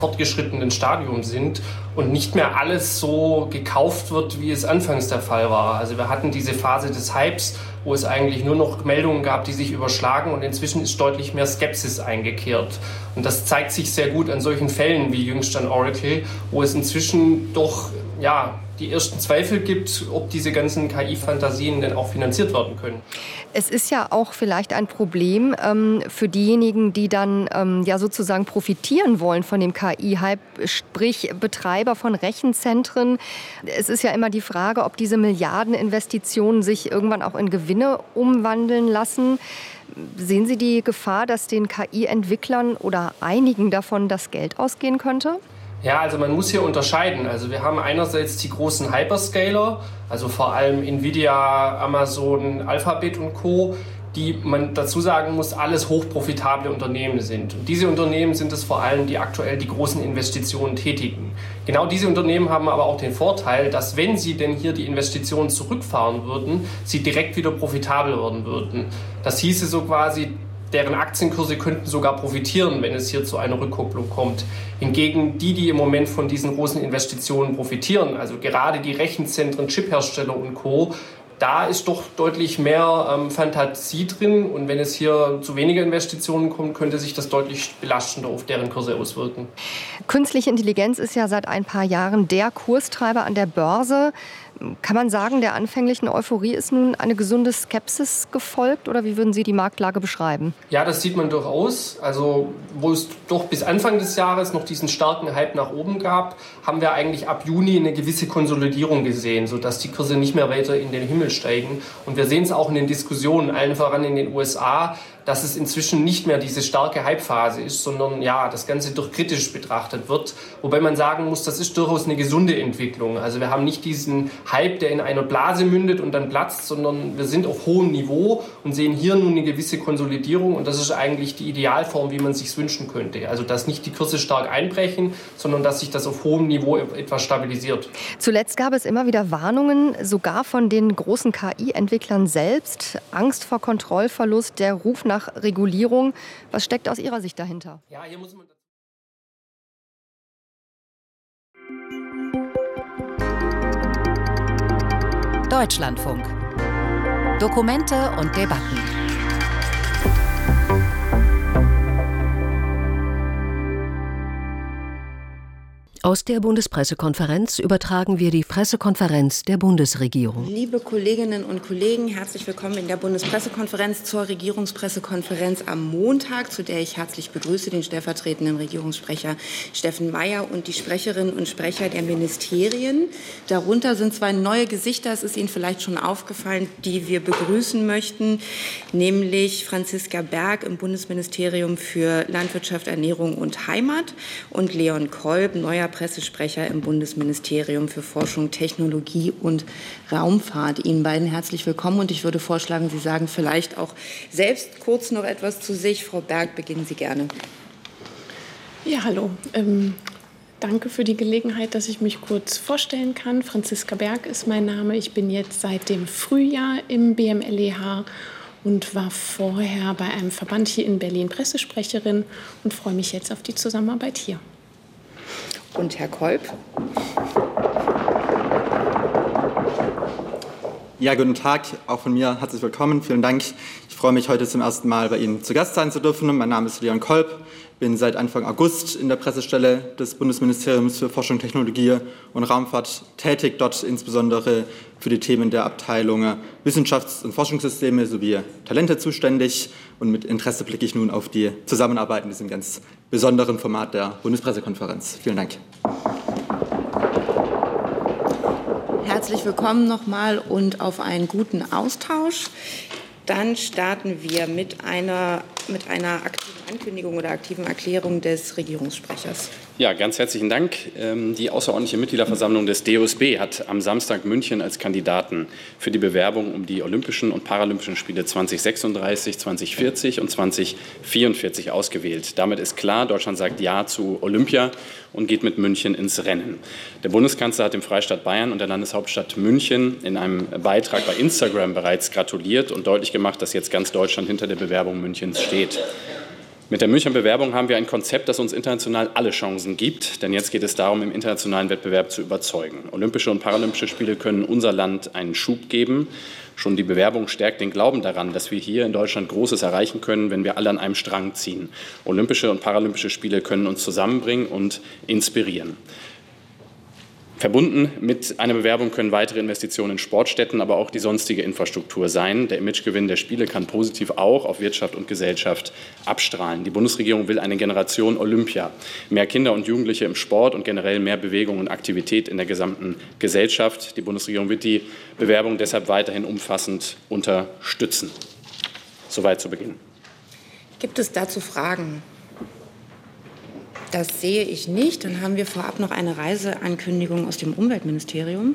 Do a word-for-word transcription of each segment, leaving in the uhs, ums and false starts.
fortgeschrittenen Stadium sind und nicht mehr alles so gekauft wird, wie es anfangs der Fall war. Also wir hatten diese Phase des Hypes, wo es eigentlich nur noch Meldungen gab, die sich überschlagen, und inzwischen ist deutlich mehr Skepsis eingekehrt. Und das zeigt sich sehr gut an solchen Fällen wie jüngst an Oracle, wo es inzwischen doch ja, die ersten Zweifel gibt, ob diese ganzen K I-Fantasien denn auch finanziert werden können. Es ist ja auch vielleicht ein Problem ähm, für diejenigen, die dann ähm, ja sozusagen profitieren wollen von dem K I-Hype, sprich Betreiber von Rechenzentren. Es ist ja immer die Frage, ob diese Milliardeninvestitionen sich irgendwann auch in Gewinne umwandeln lassen. Sehen Sie die Gefahr, dass den K I-Entwicklern oder einigen davon das Geld ausgehen könnte? Ja, also man muss hier unterscheiden. Also wir haben einerseits die großen Hyperscaler, also vor allem Nvidia, Amazon, Alphabet und Co., die man dazu sagen muss, alles hochprofitable Unternehmen sind. Und diese Unternehmen sind es vor allem, die aktuell die großen Investitionen tätigen. Genau diese Unternehmen haben aber auch den Vorteil, dass wenn sie denn hier die Investitionen zurückfahren würden, sie direkt wieder profitabel werden würden. Das hieße so quasi, deren Aktienkurse könnten sogar profitieren, wenn es hier zu einer Rückkopplung kommt. Hingegen die, die im Moment von diesen großen Investitionen profitieren, also gerade die Rechenzentren, Chiphersteller und Co., da ist doch deutlich mehr ähm, Fantasie drin. Und wenn es hier zu weniger Investitionen kommt, könnte sich das deutlich belastender auf deren Kurse auswirken. Künstliche Intelligenz ist ja seit ein paar Jahren der Kurstreiber an der Börse. Kann man sagen, der anfänglichen Euphorie ist nun eine gesunde Skepsis gefolgt? Oder wie würden Sie die Marktlage beschreiben? Ja, das sieht man durchaus. Also wo es doch bis Anfang des Jahres noch diesen starken Hype nach oben gab, haben wir eigentlich ab Juni eine gewisse Konsolidierung gesehen, sodass die Kurse nicht mehr weiter in den Himmel steigen. Und wir sehen es auch in den Diskussionen, allen voran in den U S A, dass es inzwischen nicht mehr diese starke Hype-Phase ist, sondern ja, das Ganze doch kritisch betrachtet wird. Wobei man sagen muss, das ist durchaus eine gesunde Entwicklung. Also wir haben nicht diesen Hype, der in einer Blase mündet und dann platzt, sondern wir sind auf hohem Niveau und sehen hier nun eine gewisse Konsolidierung, und das ist eigentlich die Idealform, wie man es sich wünschen könnte. Also dass nicht die Kurse stark einbrechen, sondern dass sich das auf hohem Niveau etwas stabilisiert. Zuletzt gab es immer wieder Warnungen, sogar von den großen K I-Entwicklern selbst. Angst vor Kontrollverlust, der Ruf nach Regulierung. Was steckt aus Ihrer Sicht dahinter? Ja, hier muss man Deutschlandfunk. Dokumente und Debatten. Aus der Bundespressekonferenz übertragen wir die Pressekonferenz der Bundesregierung. Liebe Kolleginnen und Kollegen, herzlich willkommen in der Bundespressekonferenz zur Regierungspressekonferenz am Montag, zu der ich herzlich begrüße den stellvertretenden Regierungssprecher Steffen Mayer und die Sprecherinnen und Sprecher der Ministerien. Darunter sind zwei neue Gesichter, es ist Ihnen vielleicht schon aufgefallen, die wir begrüßen möchten, nämlich Franziska Berg im Bundesministerium für Landwirtschaft, Ernährung und Heimat und Leon Kolb, neuer Pressesprecher im Bundesministerium für Forschung, Technologie und Raumfahrt. Ihnen beiden herzlich willkommen, und ich würde vorschlagen, Sie sagen vielleicht auch selbst kurz noch etwas zu sich. Frau Berg, beginnen Sie gerne. Ja, hallo. Ähm, danke für die Gelegenheit, dass ich mich kurz vorstellen kann. Franziska Berg ist mein Name. Ich bin jetzt seit dem Frühjahr im B M L E H und war vorher bei einem Verband hier in Berlin Pressesprecherin und freue mich jetzt auf die Zusammenarbeit hier. Und Herr Kolb? Ja, guten Tag. Auch von mir herzlich willkommen. Vielen Dank. Ich freue mich, heute zum ersten Mal bei Ihnen zu Gast sein zu dürfen. Mein Name ist Leon Kolb. Bin seit Anfang August in der Pressestelle des Bundesministeriums für Forschung, Technologie und Raumfahrt tätig, dort insbesondere für die Themen der Abteilung Wissenschafts- und Forschungssysteme sowie Talente zuständig. Und mit Interesse blicke ich nun auf die Zusammenarbeit in diesem ganz besonderen Format der Bundespressekonferenz. Vielen Dank. Herzlich willkommen nochmal und auf einen guten Austausch. Dann starten wir mit einer, mit einer aktiven Ankündigung oder aktiven Erklärung des Regierungssprechers. Ja, ganz herzlichen Dank. Die außerordentliche Mitgliederversammlung des D O S B hat am Samstag München als Kandidaten für die Bewerbung um die Olympischen und Paralympischen Spiele zwanzig sechsunddreißig, zwanzig vierzig und zwanzig vierundvierzig ausgewählt. Damit ist klar, Deutschland sagt Ja zu Olympia und geht mit München ins Rennen. Der Bundeskanzler hat dem Freistaat Bayern und der Landeshauptstadt München in einem Beitrag bei Instagram bereits gratuliert und deutlich gemacht, dass jetzt ganz Deutschland hinter der Bewerbung Münchens steht. Mit der Münchner Bewerbung haben wir ein Konzept, das uns international alle Chancen gibt. Denn jetzt geht es darum, im internationalen Wettbewerb zu überzeugen. Olympische und Paralympische Spiele können unser Land einen Schub geben. Schon die Bewerbung stärkt den Glauben daran, dass wir hier in Deutschland Großes erreichen können, wenn wir alle an einem Strang ziehen. Olympische und Paralympische Spiele können uns zusammenbringen und inspirieren. Verbunden mit einer Bewerbung können weitere Investitionen in Sportstätten, aber auch die sonstige Infrastruktur sein. Der Imagegewinn der Spiele kann positiv auch auf Wirtschaft und Gesellschaft abstrahlen. Die Bundesregierung will eine Generation Olympia. Mehr Kinder und Jugendliche im Sport und generell mehr Bewegung und Aktivität in der gesamten Gesellschaft. Die Bundesregierung wird die Bewerbung deshalb weiterhin umfassend unterstützen. Soweit zu Beginn. Gibt es dazu Fragen? Das sehe ich nicht. Dann haben wir vorab noch eine Reiseankündigung aus dem Umweltministerium.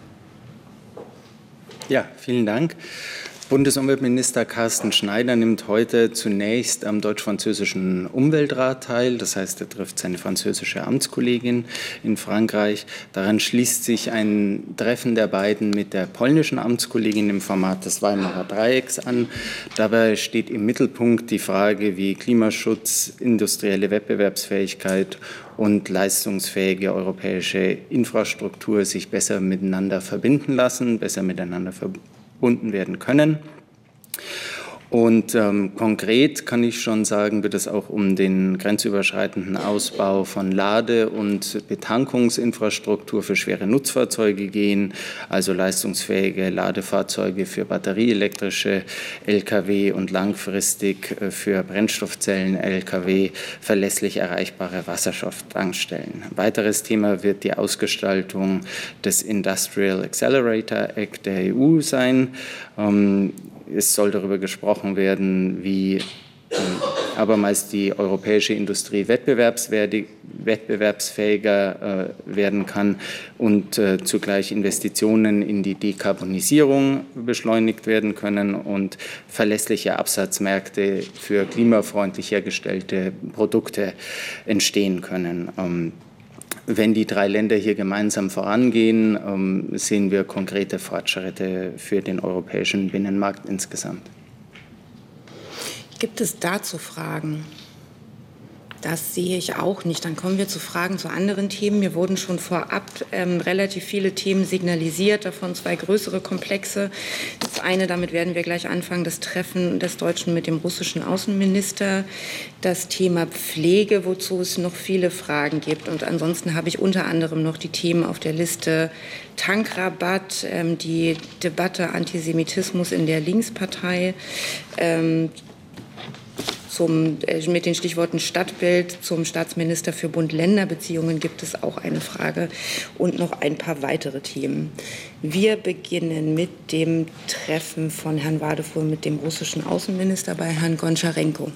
Ja, vielen Dank. Bundesumweltminister Carsten Schneider nimmt heute zunächst am deutsch-französischen Umweltrat teil. Das heißt, er trifft seine französische Amtskollegin in Frankreich. Daran schließt sich ein Treffen der beiden mit der polnischen Amtskollegin im Format des Weimarer Dreiecks an. Dabei steht im Mittelpunkt die Frage, wie Klimaschutz, industrielle Wettbewerbsfähigkeit und leistungsfähige europäische Infrastruktur sich besser miteinander verbinden lassen, besser miteinander verbunden werden können. Und ähm, konkret kann ich schon sagen, wird es auch um den grenzüberschreitenden Ausbau von Lade- und Betankungsinfrastruktur für schwere Nutzfahrzeuge gehen, also leistungsfähige Ladefahrzeuge für batterieelektrische L K W und langfristig für Brennstoffzellen-L K W verlässlich erreichbare Wasserstofftankstellen. Ein weiteres Thema wird die Ausgestaltung des Industrial Accelerator Act der E U sein. Ähm, Es soll darüber gesprochen werden, wie äh, abermals die europäische Industrie wettbewerbsfähiger äh, werden kann und äh, zugleich Investitionen in die Dekarbonisierung beschleunigt werden können und verlässliche Absatzmärkte für klimafreundlich hergestellte Produkte entstehen können. Ähm, Wenn die drei Länder hier gemeinsam vorangehen, ähm, sehen wir konkrete Fortschritte für den europäischen Binnenmarkt insgesamt. Gibt es dazu Fragen? Das sehe ich auch nicht. Dann kommen wir zu Fragen zu anderen Themen. Mir wurden schon vorab ähm, relativ viele Themen signalisiert, davon zwei größere Komplexe. Das eine, damit werden wir gleich anfangen, das Treffen des Deutschen mit dem russischen Außenminister. Das Thema Pflege, wozu es noch viele Fragen gibt. Und ansonsten habe ich unter anderem noch die Themen auf der Liste Tankrabatt, ähm, die Debatte Antisemitismus in der Linkspartei, ähm, Zum, äh, mit den Stichworten Stadtbild zum Staatsminister für Bund-Länder-Beziehungen gibt es auch eine Frage und noch ein paar weitere Themen. Wir beginnen mit dem Treffen von Herrn Wadefuhl mit dem russischen Außenminister bei Herrn Goncharenko.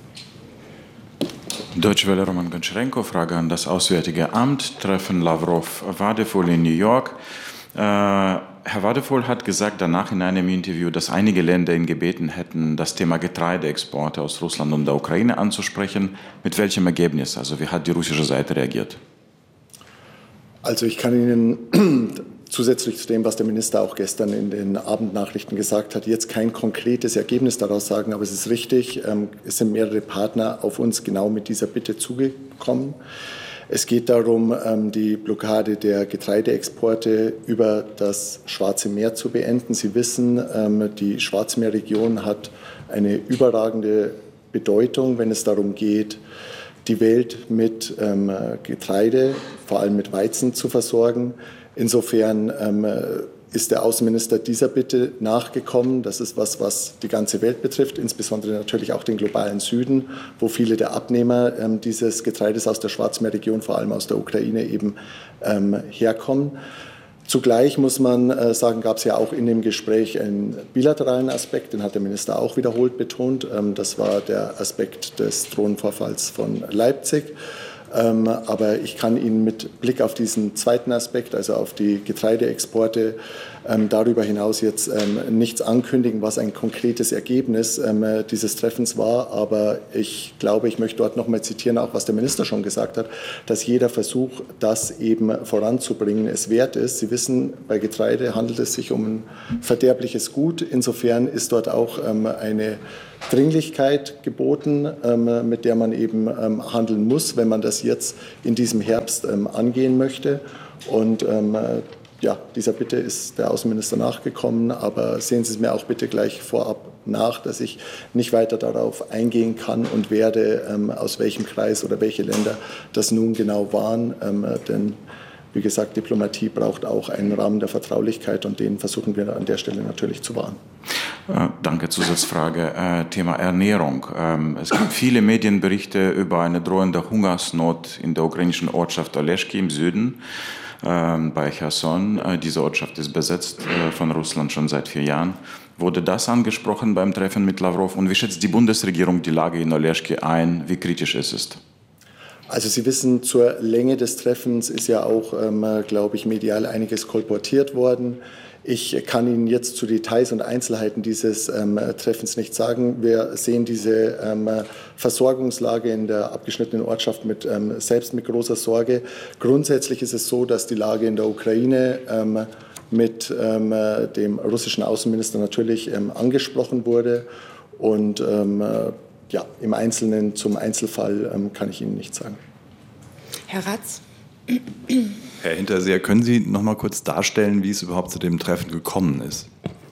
Deutsche Welle, Roman Goncharenko, Frage an das Auswärtige Amt, Treffen Lavrov-Wadefuhl in New York. Äh, Herr Wadefuhl hat gesagt danach in einem Interview, dass einige Länder ihn gebeten hätten, das Thema Getreideexporte aus Russland und der Ukraine anzusprechen. Mit welchem Ergebnis? Also wie hat die russische Seite reagiert? Also ich kann Ihnen zusätzlich zu dem, was der Minister auch gestern in den Abendnachrichten gesagt hat, jetzt kein konkretes Ergebnis daraus sagen, aber es ist richtig, es sind mehrere Partner auf uns genau mit dieser Bitte zugekommen. Es geht darum, die Blockade der Getreideexporte über das Schwarze Meer zu beenden. Sie wissen, die Schwarzmeerregion hat eine überragende Bedeutung, wenn es darum geht, die Welt mit Getreide, vor allem mit Weizen, zu versorgen. Insofern ist der Außenminister dieser Bitte nachgekommen. Das ist was, was die ganze Welt betrifft, insbesondere natürlich auch den globalen Süden, wo viele der Abnehmer ähm, dieses Getreides aus der Schwarzmeerregion, vor allem aus der Ukraine, eben ähm, herkommen. Zugleich muss man äh, sagen, gab es ja auch in dem Gespräch einen bilateralen Aspekt, den hat der Minister auch wiederholt betont. Ähm, das war der Aspekt des Drohnenvorfalls von Leipzig. Ähm, aber ich kann Ihnen mit Blick auf diesen zweiten Aspekt, also auf die Getreideexporte, ähm, darüber hinaus jetzt ähm, nichts ankündigen, was ein konkretes Ergebnis ähm, dieses Treffens war. Aber ich glaube, ich möchte dort noch mal zitieren, auch was der Minister schon gesagt hat, dass jeder Versuch, das eben voranzubringen, es wert ist. Sie wissen, bei Getreide handelt es sich um ein verderbliches Gut. Insofern ist dort auch ähm, eine Dringlichkeit geboten, ähm, mit der man eben ähm, handeln muss, wenn man das jetzt in diesem Herbst ähm, angehen möchte. Und ähm, ja, dieser Bitte ist der Außenminister nachgekommen, aber sehen Sie es mir auch bitte gleich vorab nach, dass ich nicht weiter darauf eingehen kann und werde, ähm, aus welchem Kreis oder welche Länder das nun genau waren, ähm, denn wie gesagt, Diplomatie braucht auch einen Rahmen der Vertraulichkeit und den versuchen wir an der Stelle natürlich zu wahren. Äh, danke, Zusatzfrage. Äh, Thema Ernährung. Ähm, es gibt viele Medienberichte über eine drohende Hungersnot in der ukrainischen Ortschaft Oleschki im Süden ähm, bei Cherson. Äh, diese Ortschaft ist besetzt äh, von Russland schon seit vier Jahren. Wurde das angesprochen beim Treffen mit Lavrov? Und wie schätzt die Bundesregierung die Lage in Oleschki ein? Wie kritisch ist es? Also Sie wissen, zur Länge des Treffens ist ja auch, ähm, glaube ich, medial einiges kolportiert worden. Ich kann Ihnen jetzt zu Details und Einzelheiten dieses ähm, Treffens nicht sagen. Wir sehen diese ähm, Versorgungslage in der abgeschnittenen Ortschaft mit, ähm, selbst mit großer Sorge. Grundsätzlich ist es so, dass die Lage in der Ukraine ähm, mit ähm, dem russischen Außenminister natürlich ähm, angesprochen wurde. Und ähm, ja, im Einzelnen zum Einzelfall ähm, kann ich Ihnen nichts sagen. Herr Ratz. Herr Hinterseher, können Sie noch mal kurz darstellen, wie es überhaupt zu dem Treffen gekommen ist?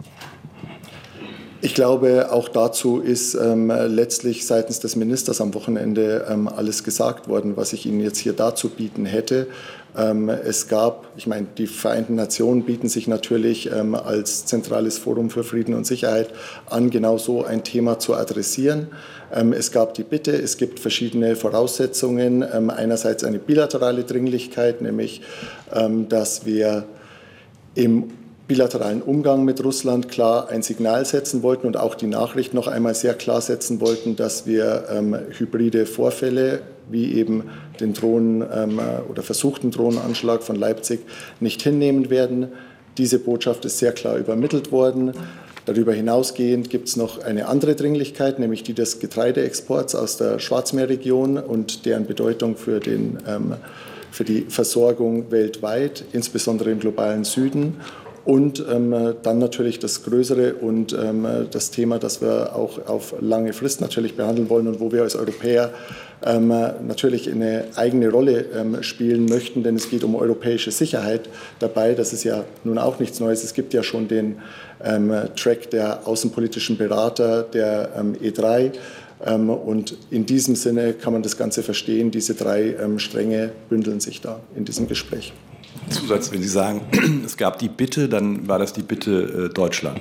Ich glaube, auch dazu ist ähm, letztlich seitens des Ministers am Wochenende ähm, alles gesagt worden, was ich Ihnen jetzt hier dazu bieten hätte. Ähm, es gab, ich meine, die Vereinten Nationen bieten sich natürlich ähm, als zentrales Forum für Frieden und Sicherheit an, genau so ein Thema zu adressieren. Ähm, es gab die Bitte, es gibt verschiedene Voraussetzungen. Ähm, einerseits eine bilaterale Dringlichkeit, nämlich, ähm, dass wir im bilateralen Umgang mit Russland klar ein Signal setzen wollten und auch die Nachricht noch einmal sehr klar setzen wollten, dass wir ähm, hybride Vorfälle wie eben den Drohnen ähm, oder versuchten Drohnenanschlag von Leipzig nicht hinnehmen werden. Diese Botschaft ist sehr klar übermittelt worden. Darüber hinausgehend gibt es noch eine andere Dringlichkeit, nämlich die des Getreideexports aus der Schwarzmeerregion und deren Bedeutung für, den, ähm, für die Versorgung weltweit, insbesondere im globalen Süden. Und ähm, dann natürlich das Größere und ähm, das Thema, das wir auch auf lange Frist natürlich behandeln wollen und wo wir als Europäer ähm, natürlich eine eigene Rolle ähm, spielen möchten, denn es geht um europäische Sicherheit dabei. Das ist ja nun auch nichts Neues. Es gibt ja schon den ähm, Track der außenpolitischen Berater, der ähm, E drei. Ähm, und in diesem Sinne kann man das Ganze verstehen. Diese drei ähm, Stränge bündeln sich da in diesem Gespräch. Zusatz, wenn Sie sagen, es gab die Bitte, dann war das die Bitte äh, Deutschlands.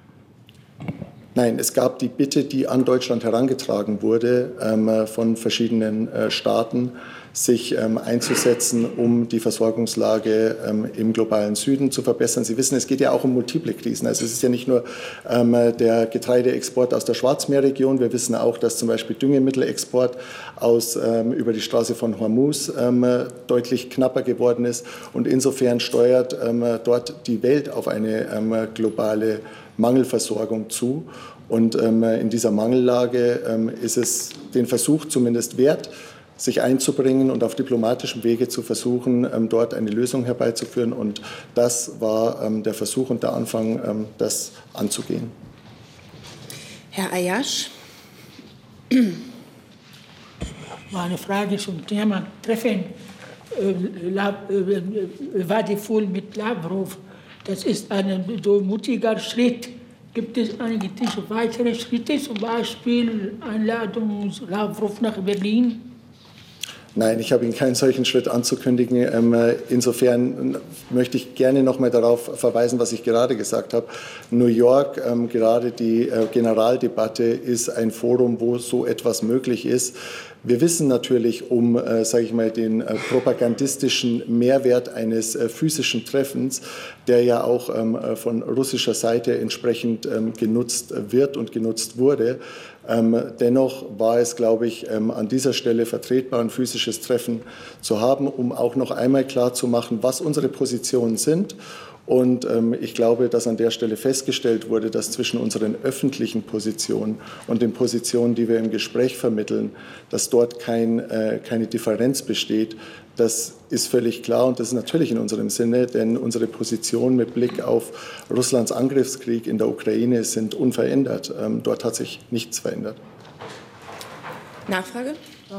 Nein, es gab die Bitte, die an Deutschland herangetragen wurde ähm, von verschiedenen äh, Staaten, sich ähm, einzusetzen, um die Versorgungslage ähm, im globalen Süden zu verbessern. Sie wissen, es geht ja auch um multiple Krisen. Also es ist ja nicht nur ähm, der Getreideexport aus der Schwarzmeerregion. Wir wissen auch, dass zum Beispiel Düngemittelexport aus, ähm, über die Straße von Hormuz ähm, deutlich knapper geworden ist. Und insofern steuert ähm, dort die Welt auf eine ähm, globale Mangelversorgung zu. Und ähm, in dieser Mangellage ähm, ist es den Versuch zumindest wert, sich einzubringen und auf diplomatischem Wege zu versuchen, ähm, dort eine Lösung herbeizuführen. Und das war ähm, der Versuch und der Anfang, ähm, das anzugehen. Herr Ayash. Meine Frage zum Thema Treffen Vadeful mit Lavrov. Das ist ein so mutiger Schritt. Gibt es eigentlich weitere Schritte, zum Beispiel Einladung Lavrov nach Berlin? Nein, ich habe Ihnen keinen solchen Schritt anzukündigen. Insofern möchte ich gerne noch mal darauf verweisen, was ich gerade gesagt habe. New York, gerade die Generaldebatte, ist ein Forum, wo so etwas möglich ist. Wir wissen natürlich um, äh, sage ich mal, den äh, propagandistischen Mehrwert eines äh, physischen Treffens, der ja auch ähm, von russischer Seite entsprechend ähm, genutzt wird und genutzt wurde. Ähm, dennoch war es, glaube ich, ähm, an dieser Stelle vertretbar, ein physisches Treffen zu haben, um auch noch einmal klarzumachen, was unsere Positionen sind. Und ähm, ich glaube, dass an der Stelle festgestellt wurde, dass zwischen unseren öffentlichen Positionen und den Positionen, die wir im Gespräch vermitteln, dass dort kein, äh, keine Differenz besteht. Das ist völlig klar und das ist natürlich in unserem Sinne, denn unsere Position mit Blick auf Russlands Angriffskrieg in der Ukraine sind unverändert. Ähm, dort hat sich nichts verändert. Nachfrage?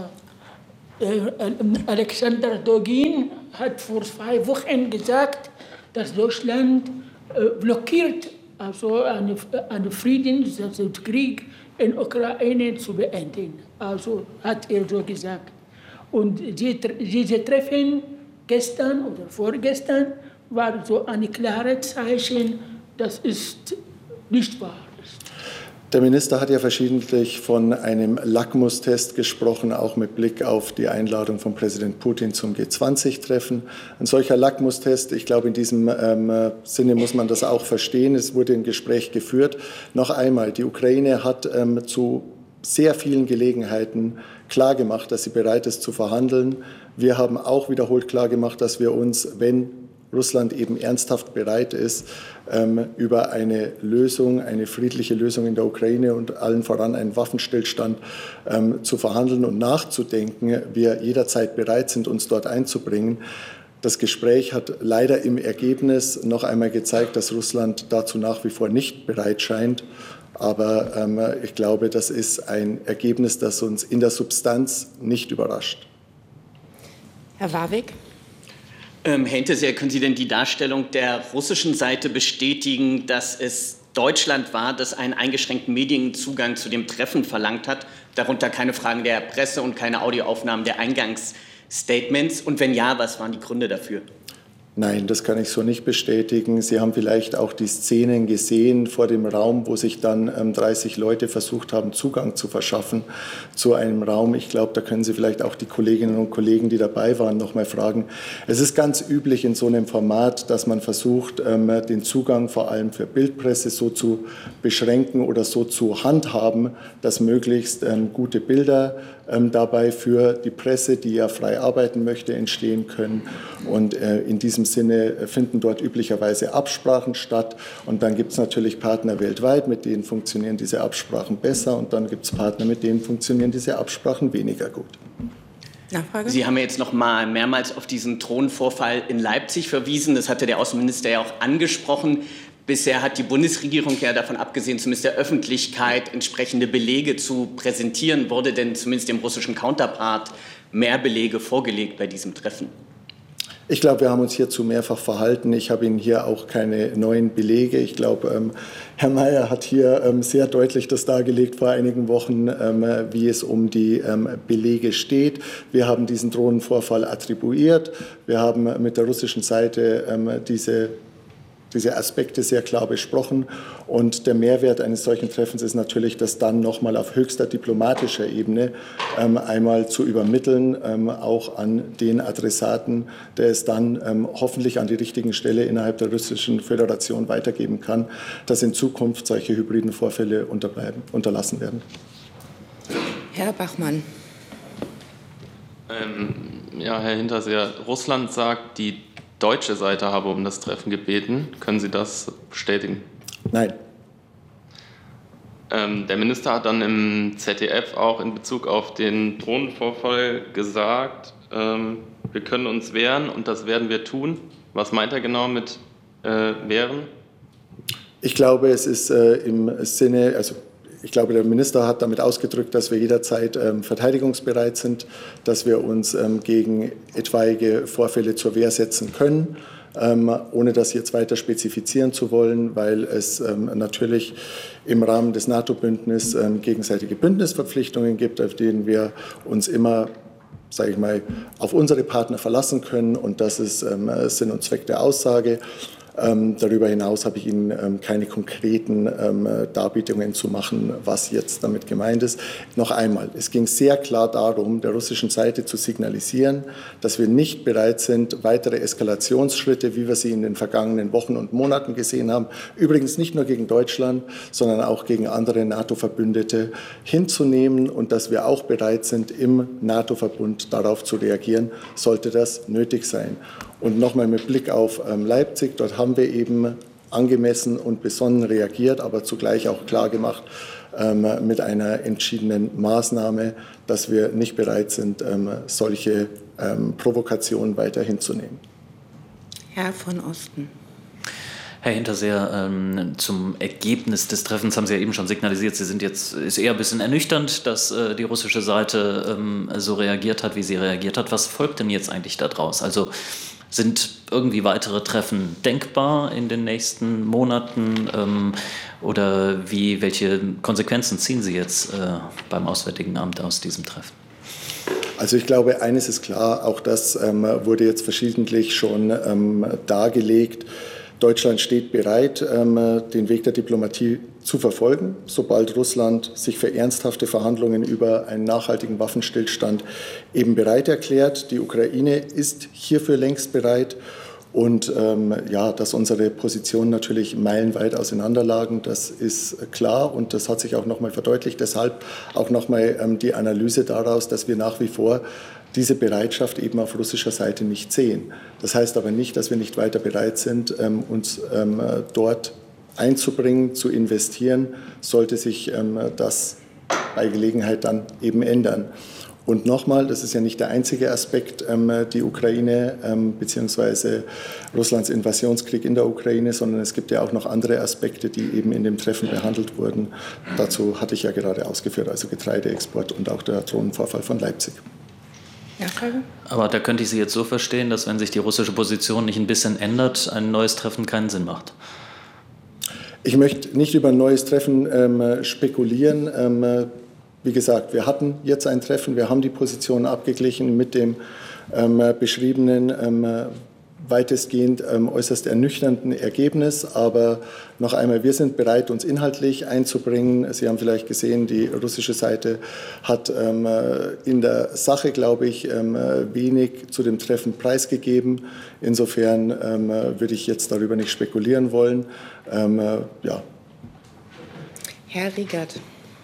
Alexander Dugin hat vor zwei Wochen gesagt, dass Deutschland blockiert, also einen eine Friedenskrieg in der Ukraine zu beenden. Also hat er so gesagt. Und diese Treffen gestern oder vorgestern war so ein klares Zeichen, das ist nicht wahr. Der Minister hat ja verschiedentlich von einem Lackmustest gesprochen, auch mit Blick auf die Einladung von Präsident Putin zum G zwanzig Treffen. Ein solcher Lackmustest, ich glaube, in diesem ähm, Sinne muss man das auch verstehen. Es wurde ein Gespräch geführt. Noch einmal, die Ukraine hat ähm, zu sehr vielen Gelegenheiten klargemacht, dass sie bereit ist zu verhandeln. Wir haben auch wiederholt klargemacht, dass wir uns, wenn Russland eben ernsthaft bereit ist, ähm, über eine Lösung, eine friedliche Lösung in der Ukraine und allen voran einen Waffenstillstand ähm, zu verhandeln und nachzudenken, wir jederzeit bereit sind, uns dort einzubringen. Das Gespräch hat leider im Ergebnis noch einmal gezeigt, dass Russland dazu nach wie vor nicht bereit scheint. Aber ähm, ich glaube, das ist ein Ergebnis, das uns in der Substanz nicht überrascht. Herr Warwick. Ähm, Herr Hinterseher, können Sie denn die Darstellung der russischen Seite bestätigen, dass es Deutschland war, das einen eingeschränkten Medienzugang zu dem Treffen verlangt hat, darunter keine Fragen der Presse und keine Audioaufnahmen der Eingangsstatements? Und wenn ja, was waren die Gründe dafür? Nein, das kann ich so nicht bestätigen. Sie haben vielleicht auch die Szenen gesehen vor dem Raum, wo sich dann ähm, dreißig Leute versucht haben, Zugang zu verschaffen zu einem Raum. Ich glaube, da können Sie vielleicht auch die Kolleginnen und Kollegen, die dabei waren, noch mal fragen. Es ist ganz üblich in so einem Format, dass man versucht, ähm, den Zugang vor allem für Bildpresse so zu beschränken oder so zu handhaben, dass möglichst ähm, gute Bilder ähm, dabei für die Presse, die ja frei arbeiten möchte, entstehen können. Und äh, in diesem Sinne finden dort üblicherweise Absprachen statt. Und dann gibt es natürlich Partner weltweit, mit denen funktionieren diese Absprachen besser. Und dann gibt es Partner, mit denen funktionieren diese Absprachen weniger gut. Nachfrage? Sie haben ja jetzt noch mal mehrmals auf diesen Drohnenvorfall in Leipzig verwiesen. Das hatte der Außenminister ja auch angesprochen. Bisher hat die Bundesregierung ja davon abgesehen, zumindest der Öffentlichkeit entsprechende Belege zu präsentieren. Wurde denn zumindest dem russischen Counterpart mehr Belege vorgelegt bei diesem Treffen? Ich glaube, wir haben uns hierzu mehrfach verhalten. Ich habe Ihnen hier auch keine neuen Belege. Ich glaube, ähm, Herr Mayer hat hier ähm, sehr deutlich das dargelegt vor einigen Wochen, ähm, wie es um die ähm, Belege steht. Wir haben diesen Drohnenvorfall attribuiert. Wir haben mit der russischen Seite ähm, diese diese Aspekte sehr klar besprochen. Und der Mehrwert eines solchen Treffens ist natürlich, das dann nochmal auf höchster diplomatischer Ebene ähm, einmal zu übermitteln, ähm, auch an den Adressaten, der es dann ähm, hoffentlich an die richtigen Stelle innerhalb der Russischen Föderation weitergeben kann, dass in Zukunft solche hybriden Vorfälle unterbleiben, unterlassen werden. Herr Bachmann. Ähm, ja, Herr Hinterseher, Russland sagt, die deutsche Seite habe um das Treffen gebeten. Können Sie das bestätigen? Nein. Ähm, der Minister hat dann im Z D F auch in Bezug auf den Drohnenvorfall gesagt, ähm, wir können uns wehren und das werden wir tun. Was meint er genau mit äh, wehren? Ich glaube, es ist äh, im Sinne, also ich glaube, der Minister hat damit ausgedrückt, dass wir jederzeit ähm, verteidigungsbereit sind, dass wir uns ähm, gegen etwaige Vorfälle zur Wehr setzen können, ähm, ohne das jetzt weiter spezifizieren zu wollen, weil es ähm, natürlich im Rahmen des NATO-Bündnisses ähm, gegenseitige Bündnisverpflichtungen gibt, auf denen wir uns immer, sage ich mal, auf unsere Partner verlassen können. Und das ist ähm, Sinn und Zweck der Aussage. Ähm, darüber hinaus habe ich Ihnen ähm, keine konkreten ähm, Darbietungen zu machen, was jetzt damit gemeint ist. Noch einmal, es ging sehr klar darum, der russischen Seite zu signalisieren, dass wir nicht bereit sind, weitere Eskalationsschritte, wie wir sie in den vergangenen Wochen und Monaten gesehen haben, übrigens nicht nur gegen Deutschland, sondern auch gegen andere NATO-Verbündete hinzunehmen und dass wir auch bereit sind, im NATO-Verbund darauf zu reagieren, sollte das nötig sein. Und nochmal mit Blick auf ähm, Leipzig, dort haben wir eben angemessen und besonnen reagiert, aber zugleich auch klar gemacht, ähm, mit einer entschiedenen Maßnahme, dass wir nicht bereit sind, ähm, solche ähm, Provokationen weiter hinzunehmen. Herr von Osten. Herr Hinterseer, ähm, zum Ergebnis des Treffens haben Sie ja eben schon signalisiert, Sie sind jetzt, ist eher ein bisschen ernüchternd, dass äh, die russische Seite ähm, so reagiert hat, wie sie reagiert hat. Was folgt denn jetzt eigentlich daraus? Also sind irgendwie weitere Treffen denkbar in den nächsten Monaten ähm, oder wie, welche Konsequenzen ziehen Sie jetzt äh, beim Auswärtigen Amt aus diesem Treffen? Also ich glaube, eines ist klar, auch das ähm, wurde jetzt verschiedentlich schon ähm, dargelegt. Deutschland steht bereit, den Weg der Diplomatie zu verfolgen, sobald Russland sich für ernsthafte Verhandlungen über einen nachhaltigen Waffenstillstand eben bereit erklärt. Die Ukraine ist hierfür längst bereit. Und ähm, ja, dass unsere Positionen natürlich meilenweit auseinanderlagen, das ist klar und das hat sich auch noch mal verdeutlicht. Deshalb auch noch mal ähm, die Analyse daraus, dass wir nach wie vor diese Bereitschaft eben auf russischer Seite nicht sehen. Das heißt aber nicht, dass wir nicht weiter bereit sind, ähm, uns ähm, dort einzubringen, zu investieren, sollte sich ähm, das bei Gelegenheit dann eben ändern. Und nochmal, das ist ja nicht der einzige Aspekt, ähm, die Ukraine ähm, bzw. Russlands Invasionskrieg in der Ukraine, sondern es gibt ja auch noch andere Aspekte, die eben in dem Treffen behandelt wurden. Dazu hatte ich ja gerade ausgeführt, also Getreideexport und auch der Drohnenvorfall von Leipzig. Ja, Frage? Aber da könnte ich Sie jetzt so verstehen, dass wenn sich die russische Position nicht ein bisschen ändert, ein neues Treffen keinen Sinn macht. Ich möchte nicht über ein neues Treffen ähm, spekulieren. Ähm, Wie gesagt, wir hatten jetzt ein Treffen, wir haben die Position abgeglichen mit dem ähm, beschriebenen, ähm, weitestgehend ähm, äußerst ernüchternden Ergebnis. Aber noch einmal, wir sind bereit, uns inhaltlich einzubringen. Sie haben vielleicht gesehen, die russische Seite hat ähm, in der Sache, glaube ich, ähm, wenig zu dem Treffen preisgegeben. Insofern ähm, würde ich jetzt darüber nicht spekulieren wollen. Ähm, ja. Herr Riegert.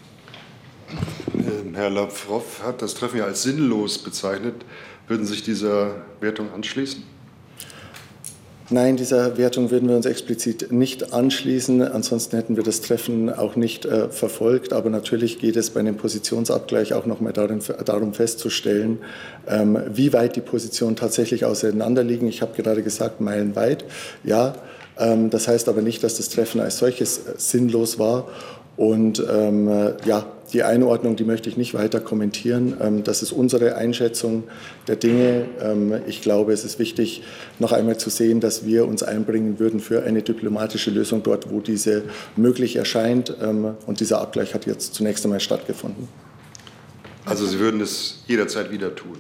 Herr Lavrov hat das Treffen ja als sinnlos bezeichnet. Würden Sie sich dieser Wertung anschließen? Nein, dieser Wertung würden wir uns explizit nicht anschließen. Ansonsten hätten wir das Treffen auch nicht äh, verfolgt. Aber natürlich geht es bei einem Positionsabgleich auch noch mal darin, darum festzustellen, ähm, wie weit die Positionen tatsächlich auseinanderliegen. Ich habe gerade gesagt, meilenweit. Ja, ähm, das heißt aber nicht, dass das Treffen als solches äh, sinnlos war. Und ähm, ja, die Einordnung, die möchte ich nicht weiter kommentieren. Ähm, das ist unsere Einschätzung der Dinge. Ähm, ich glaube, es ist wichtig, noch einmal zu sehen, dass wir uns einbringen würden für eine diplomatische Lösung dort, wo diese möglich erscheint. Ähm, und dieser Abgleich hat jetzt zunächst einmal stattgefunden. Also Sie würden es jederzeit wieder tun?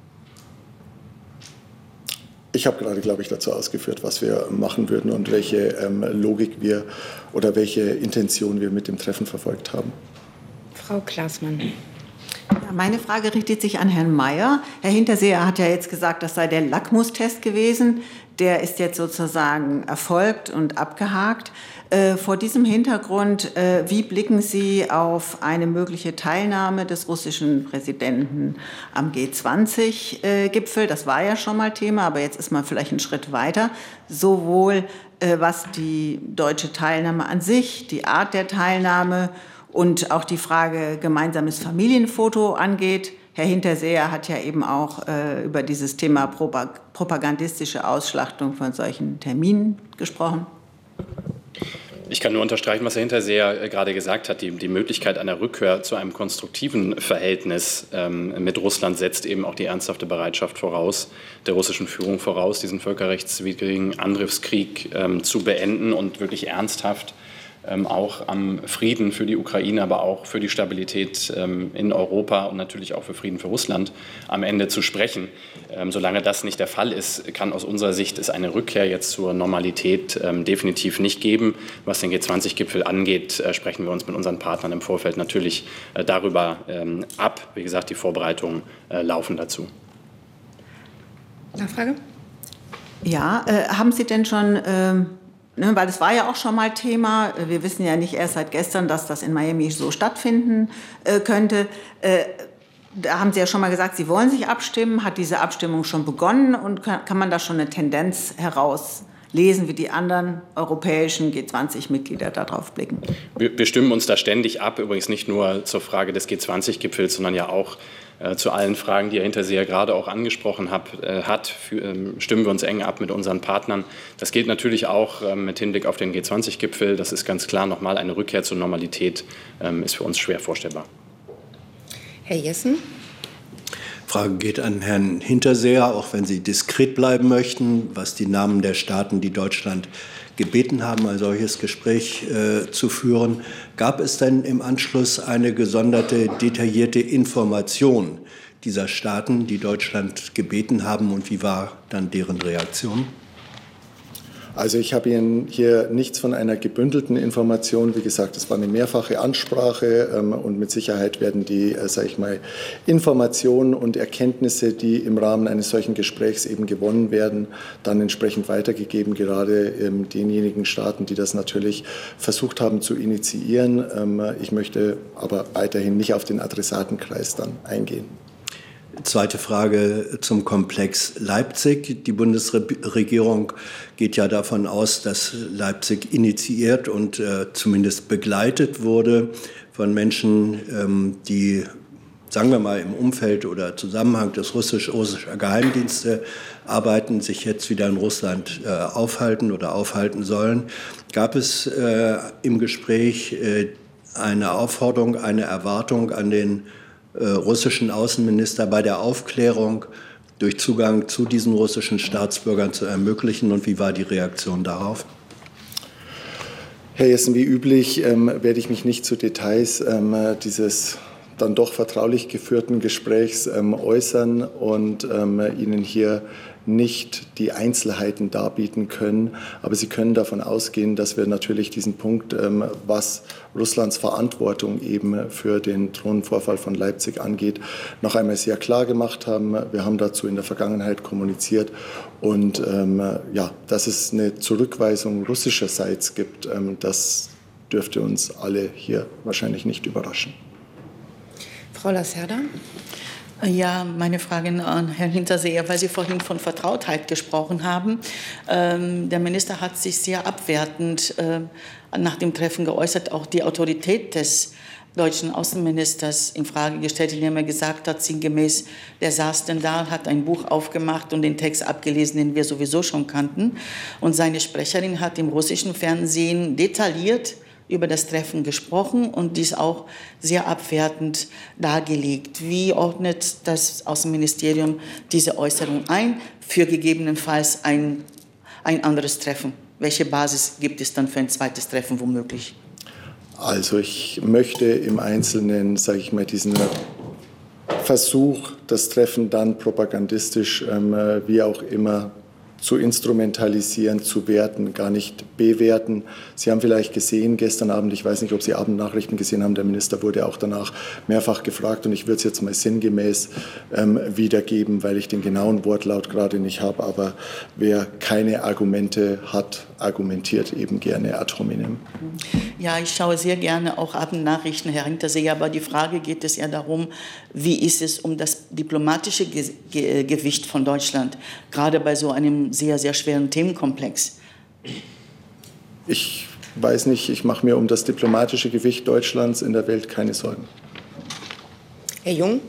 Ich habe gerade, glaube ich, dazu ausgeführt, was wir machen würden und welche ähm, Logik wir oder welche Intention wir mit dem Treffen verfolgt haben. Frau Klaßmann. Ja, meine Frage richtet sich an Herrn Mayer. Herr Hinterseer hat ja jetzt gesagt, das sei der Lackmustest gewesen. Der ist jetzt sozusagen erfolgt und abgehakt. Äh, vor diesem Hintergrund, äh, wie blicken Sie auf eine mögliche Teilnahme des russischen Präsidenten am G zwanzig-Gipfel? Das war ja schon mal Thema, aber jetzt ist man vielleicht einen Schritt weiter. Sowohl äh, was die deutsche Teilnahme an sich, die Art der Teilnahme und auch die Frage gemeinsames Familienfoto angeht. Herr Hinterseer hat ja eben auch äh, über dieses Thema propagandistische Ausschlachtung von solchen Terminen gesprochen. Ich kann nur unterstreichen, was Herr Hinterseer gerade gesagt hat. Die, die Möglichkeit einer Rückkehr zu einem konstruktiven Verhältnis ähm, mit Russland setzt eben auch die ernsthafte Bereitschaft voraus, der russischen Führung voraus, diesen völkerrechtswidrigen Angriffskrieg ähm, zu beenden und wirklich ernsthaft ähm, auch am Frieden für die Ukraine, aber auch für die Stabilität ähm, in Europa und natürlich auch für Frieden für Russland am Ende zu sprechen. Ähm, solange das nicht der Fall ist, kann aus unserer Sicht es eine Rückkehr jetzt zur Normalität ähm, definitiv nicht geben. Was den G zwanzig-Gipfel angeht, äh, sprechen wir uns mit unseren Partnern im Vorfeld natürlich äh, darüber ähm, ab. Wie gesagt, die Vorbereitungen äh, laufen dazu. Nachfrage? Ja, äh, haben Sie denn schon... Ähm Ne, weil das war ja auch schon mal Thema. Wir wissen ja nicht erst seit gestern, dass das in Miami so stattfinden äh, könnte. Äh, da haben Sie ja schon mal gesagt, Sie wollen sich abstimmen. Hat diese Abstimmung schon begonnen und kann, kann man da schon eine Tendenz herauslesen? lesen, wie die anderen europäischen G zwanzig Mitglieder darauf blicken? Wir, wir stimmen uns da ständig ab, übrigens nicht nur zur Frage des G zwanzig Gipfels, sondern ja auch äh, zu allen Fragen, die Herr Hinterseher gerade auch angesprochen hab, äh, hat, für, ähm, stimmen wir uns eng ab mit unseren Partnern. Das gilt natürlich auch ähm, mit Hinblick auf den G zwanzig Gipfel. Das ist ganz klar, nochmal eine Rückkehr zur Normalität ähm, ist für uns schwer vorstellbar. Herr Jessen. Frage geht an Herrn Hinterseher, auch wenn Sie diskret bleiben möchten, was die Namen der Staaten, die Deutschland gebeten haben, ein solches Gespräch äh, zu führen. Gab es denn im Anschluss eine gesonderte, detaillierte Information dieser Staaten, die Deutschland gebeten haben, und wie war dann deren Reaktion? Also ich habe Ihnen hier nichts von einer gebündelten Information. Wie gesagt, es war eine mehrfache Ansprache ähm, und mit Sicherheit werden die, äh, sage ich mal, Informationen und Erkenntnisse, die im Rahmen eines solchen Gesprächs eben gewonnen werden, dann entsprechend weitergegeben, gerade ähm, denjenigen Staaten, die das natürlich versucht haben zu initiieren. Ähm, ich möchte aber weiterhin nicht auf den Adressatenkreis dann eingehen. Zweite Frage zum Komplex Leipzig. Die Bundesregierung geht ja davon aus, dass Leipzig initiiert und äh, zumindest begleitet wurde von Menschen, ähm, die, sagen wir mal, im Umfeld oder Zusammenhang des russisch-russischer Geheimdienste arbeiten, sich jetzt wieder in Russland äh, aufhalten oder aufhalten sollen. Gab es äh, im Gespräch äh, eine Aufforderung, eine Erwartung an den Äh, russischen Außenminister bei der Aufklärung durch Zugang zu diesen russischen Staatsbürgern zu ermöglichen, und wie war die Reaktion darauf? Herr Jessen, wie üblich ähm, werde ich mich nicht zu Details ähm, dieses dann doch vertraulich geführten Gesprächs ähm, äußern und ähm, Ihnen hier nicht die Einzelheiten darbieten können. Aber Sie können davon ausgehen, dass wir natürlich diesen Punkt, ähm, was Russlands Verantwortung eben für den Drohnenvorfall von Leipzig angeht, noch einmal sehr klar gemacht haben. Wir haben dazu in der Vergangenheit kommuniziert. Und ähm, ja, dass es eine Zurückweisung russischerseits gibt, ähm, das dürfte uns alle hier wahrscheinlich nicht überraschen. Frau Lacerda. Ja, meine Frage an Herrn Hinterseher, weil Sie vorhin von Vertrautheit gesprochen haben. Ähm, der Minister hat sich sehr abwertend äh, nach dem Treffen geäußert, auch die Autorität des deutschen Außenministers in Frage gestellt, indem er gesagt hat, sinngemäß, der saß denn da, hat ein Buch aufgemacht und den Text abgelesen, den wir sowieso schon kannten. Und seine Sprecherin hat im russischen Fernsehen detailliert über das Treffen gesprochen und dies auch sehr abwertend dargelegt. Wie ordnet das Außenministerium diese Äußerung ein für gegebenenfalls ein, ein anderes Treffen? Welche Basis gibt es dann für ein zweites Treffen womöglich? Also ich möchte im Einzelnen, sage ich mal, diesen Versuch, das Treffen dann propagandistisch, ähm, wie auch immer, zu instrumentalisieren, zu werten, gar nicht bewerten. Sie haben vielleicht gesehen gestern Abend, ich weiß nicht, ob Sie Abendnachrichten gesehen haben, der Minister wurde auch danach mehrfach gefragt und ich würde es jetzt mal sinngemäß ähm, wiedergeben, weil ich den genauen Wortlaut gerade nicht habe, aber wer keine Argumente hat, argumentiert eben gerne ad hominem. Ja, ich schaue sehr gerne auch Abendnachrichten, Herr Hinterseher, aber die Frage geht es ja darum, wie ist es um das diplomatische Ge Ge Gewicht von Deutschland, gerade bei so einem sehr, sehr schweren Themenkomplex? Ich weiß nicht, ich mache mir um das diplomatische Gewicht Deutschlands in der Welt keine Sorgen. Herr Jung?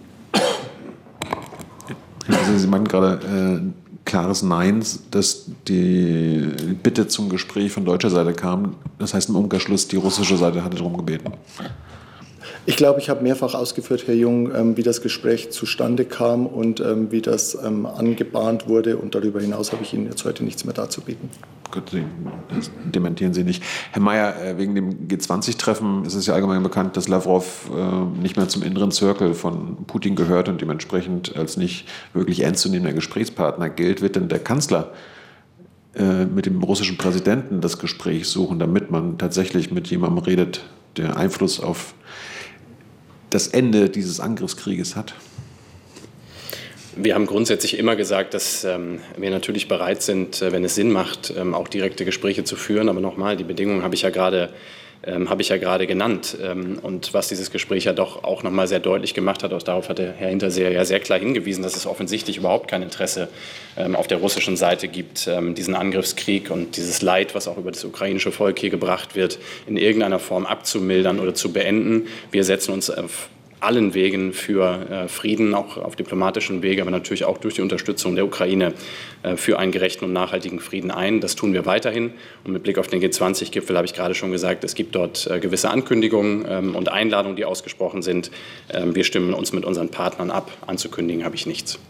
Also Sie meinen gerade äh, klares Nein, dass die Bitte zum Gespräch von deutscher Seite kam. Das heißt im Umkehrschluss, die russische Seite hatte darum gebeten. Ich glaube, ich habe mehrfach ausgeführt, Herr Jung, wie das Gespräch zustande kam und wie das angebahnt wurde. Und darüber hinaus habe ich Ihnen jetzt heute nichts mehr darzubieten. Gut, das dementieren Sie nicht. Herr Mayer, wegen dem G zwanzig Treffen ist es ja allgemein bekannt, dass Lavrov nicht mehr zum inneren Circle von Putin gehört und dementsprechend als nicht wirklich ernstzunehmender Gesprächspartner gilt. Wird denn der Kanzler mit dem russischen Präsidenten das Gespräch suchen, damit man tatsächlich mit jemandem redet, der Einfluss auf das Ende dieses Angriffskrieges hat? Wir haben grundsätzlich immer gesagt, dass ähm, wir natürlich bereit sind, äh, wenn es Sinn macht, ähm, auch direkte Gespräche zu führen. Aber nochmal, die Bedingungen habe ich ja gerade ähm, habe ich ja gerade genannt. Ähm, und was dieses Gespräch ja doch auch noch mal sehr deutlich gemacht hat, auch darauf hat der Herr Hinterseher ja sehr klar hingewiesen, dass es offensichtlich überhaupt kein Interesse ähm, auf der russischen Seite gibt, ähm, diesen Angriffskrieg und dieses Leid, was auch über das ukrainische Volk hier gebracht wird, in irgendeiner Form abzumildern oder zu beenden. Wir setzen uns auf allen Wegen für äh, Frieden, auch auf diplomatischen Wege, aber natürlich auch durch die Unterstützung der Ukraine äh, für einen gerechten und nachhaltigen Frieden ein. Das tun wir weiterhin. Und mit Blick auf den G zwanzig Gipfel habe ich gerade schon gesagt, es gibt dort äh, gewisse Ankündigungen ähm, und Einladungen, die ausgesprochen sind. Ähm, wir stimmen uns mit unseren Partnern ab. Anzukündigen habe ich nichts.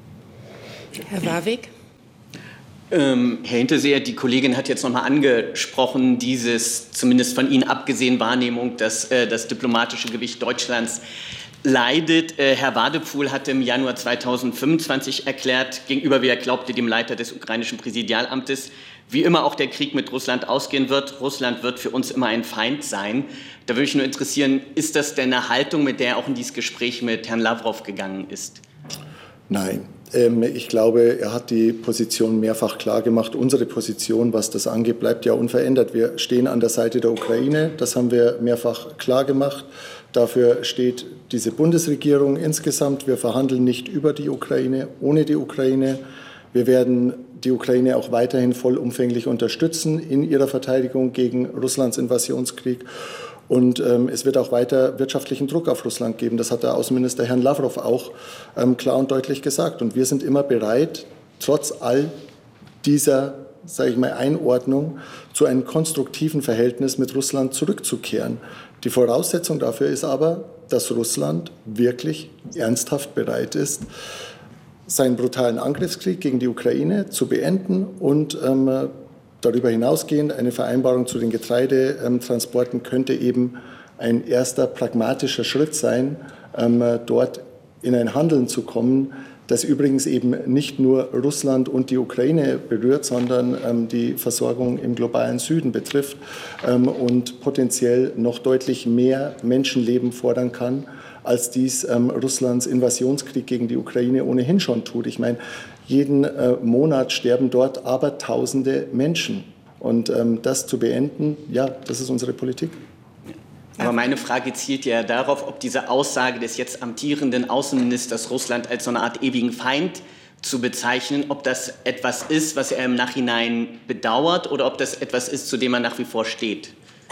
Herr Warwick. Ähm, Herr Hinterseher, die Kollegin hat jetzt noch mal angesprochen, dieses zumindest von Ihnen abgesehen Wahrnehmung, dass äh, das diplomatische Gewicht Deutschlands leidet. Äh, Herr Wadephul hatte im Januar zweitausendfünfundzwanzig erklärt, gegenüber, wie er glaubte, dem Leiter des ukrainischen Präsidialamtes, wie immer auch der Krieg mit Russland ausgehen wird. Russland wird für uns immer ein Feind sein. Da würde mich nur interessieren, ist das denn eine Haltung, mit der er auch in dieses Gespräch mit Herrn Lavrov gegangen ist? Nein. Ich glaube, er hat die Position mehrfach klar gemacht. Unsere Position, was das angeht, bleibt ja unverändert. Wir stehen an der Seite der Ukraine. Das haben wir mehrfach klar gemacht. Dafür steht diese Bundesregierung insgesamt. Wir verhandeln nicht über die Ukraine, ohne die Ukraine. Wir werden die Ukraine auch weiterhin vollumfänglich unterstützen in ihrer Verteidigung gegen Russlands Invasionskrieg. Und ähm, es wird auch weiter wirtschaftlichen Druck auf Russland geben. Das hat der Außenminister Herrn Lavrov auch ähm, klar und deutlich gesagt. Und wir sind immer bereit, trotz all dieser, sage ich mal, Einordnung zu einem konstruktiven Verhältnis mit Russland zurückzukehren. Die Voraussetzung dafür ist aber, dass Russland wirklich ernsthaft bereit ist, seinen brutalen Angriffskrieg gegen die Ukraine zu beenden und ähm, darüber hinausgehend eine Vereinbarung zu den Getreidetransporten könnte eben ein erster pragmatischer Schritt sein, dort in ein Handeln zu kommen, das übrigens eben nicht nur Russland und die Ukraine berührt, sondern die Versorgung im globalen Süden betrifft und potenziell noch deutlich mehr Menschenleben fordern kann, als dies Russlands Invasionskrieg gegen die Ukraine ohnehin schon tut. Ich meine, jeden äh, Monat sterben dort aber tausende Menschen. Und ähm, das zu beenden, ja, das ist unsere Politik. Aber meine Frage zielt ja darauf, ob diese Aussage des jetzt amtierenden Außenministers, Russland als so eine Art ewigen Feind zu bezeichnen, ob das etwas ist, was er im Nachhinein bedauert oder ob das etwas ist, zu dem er nach wie vor steht.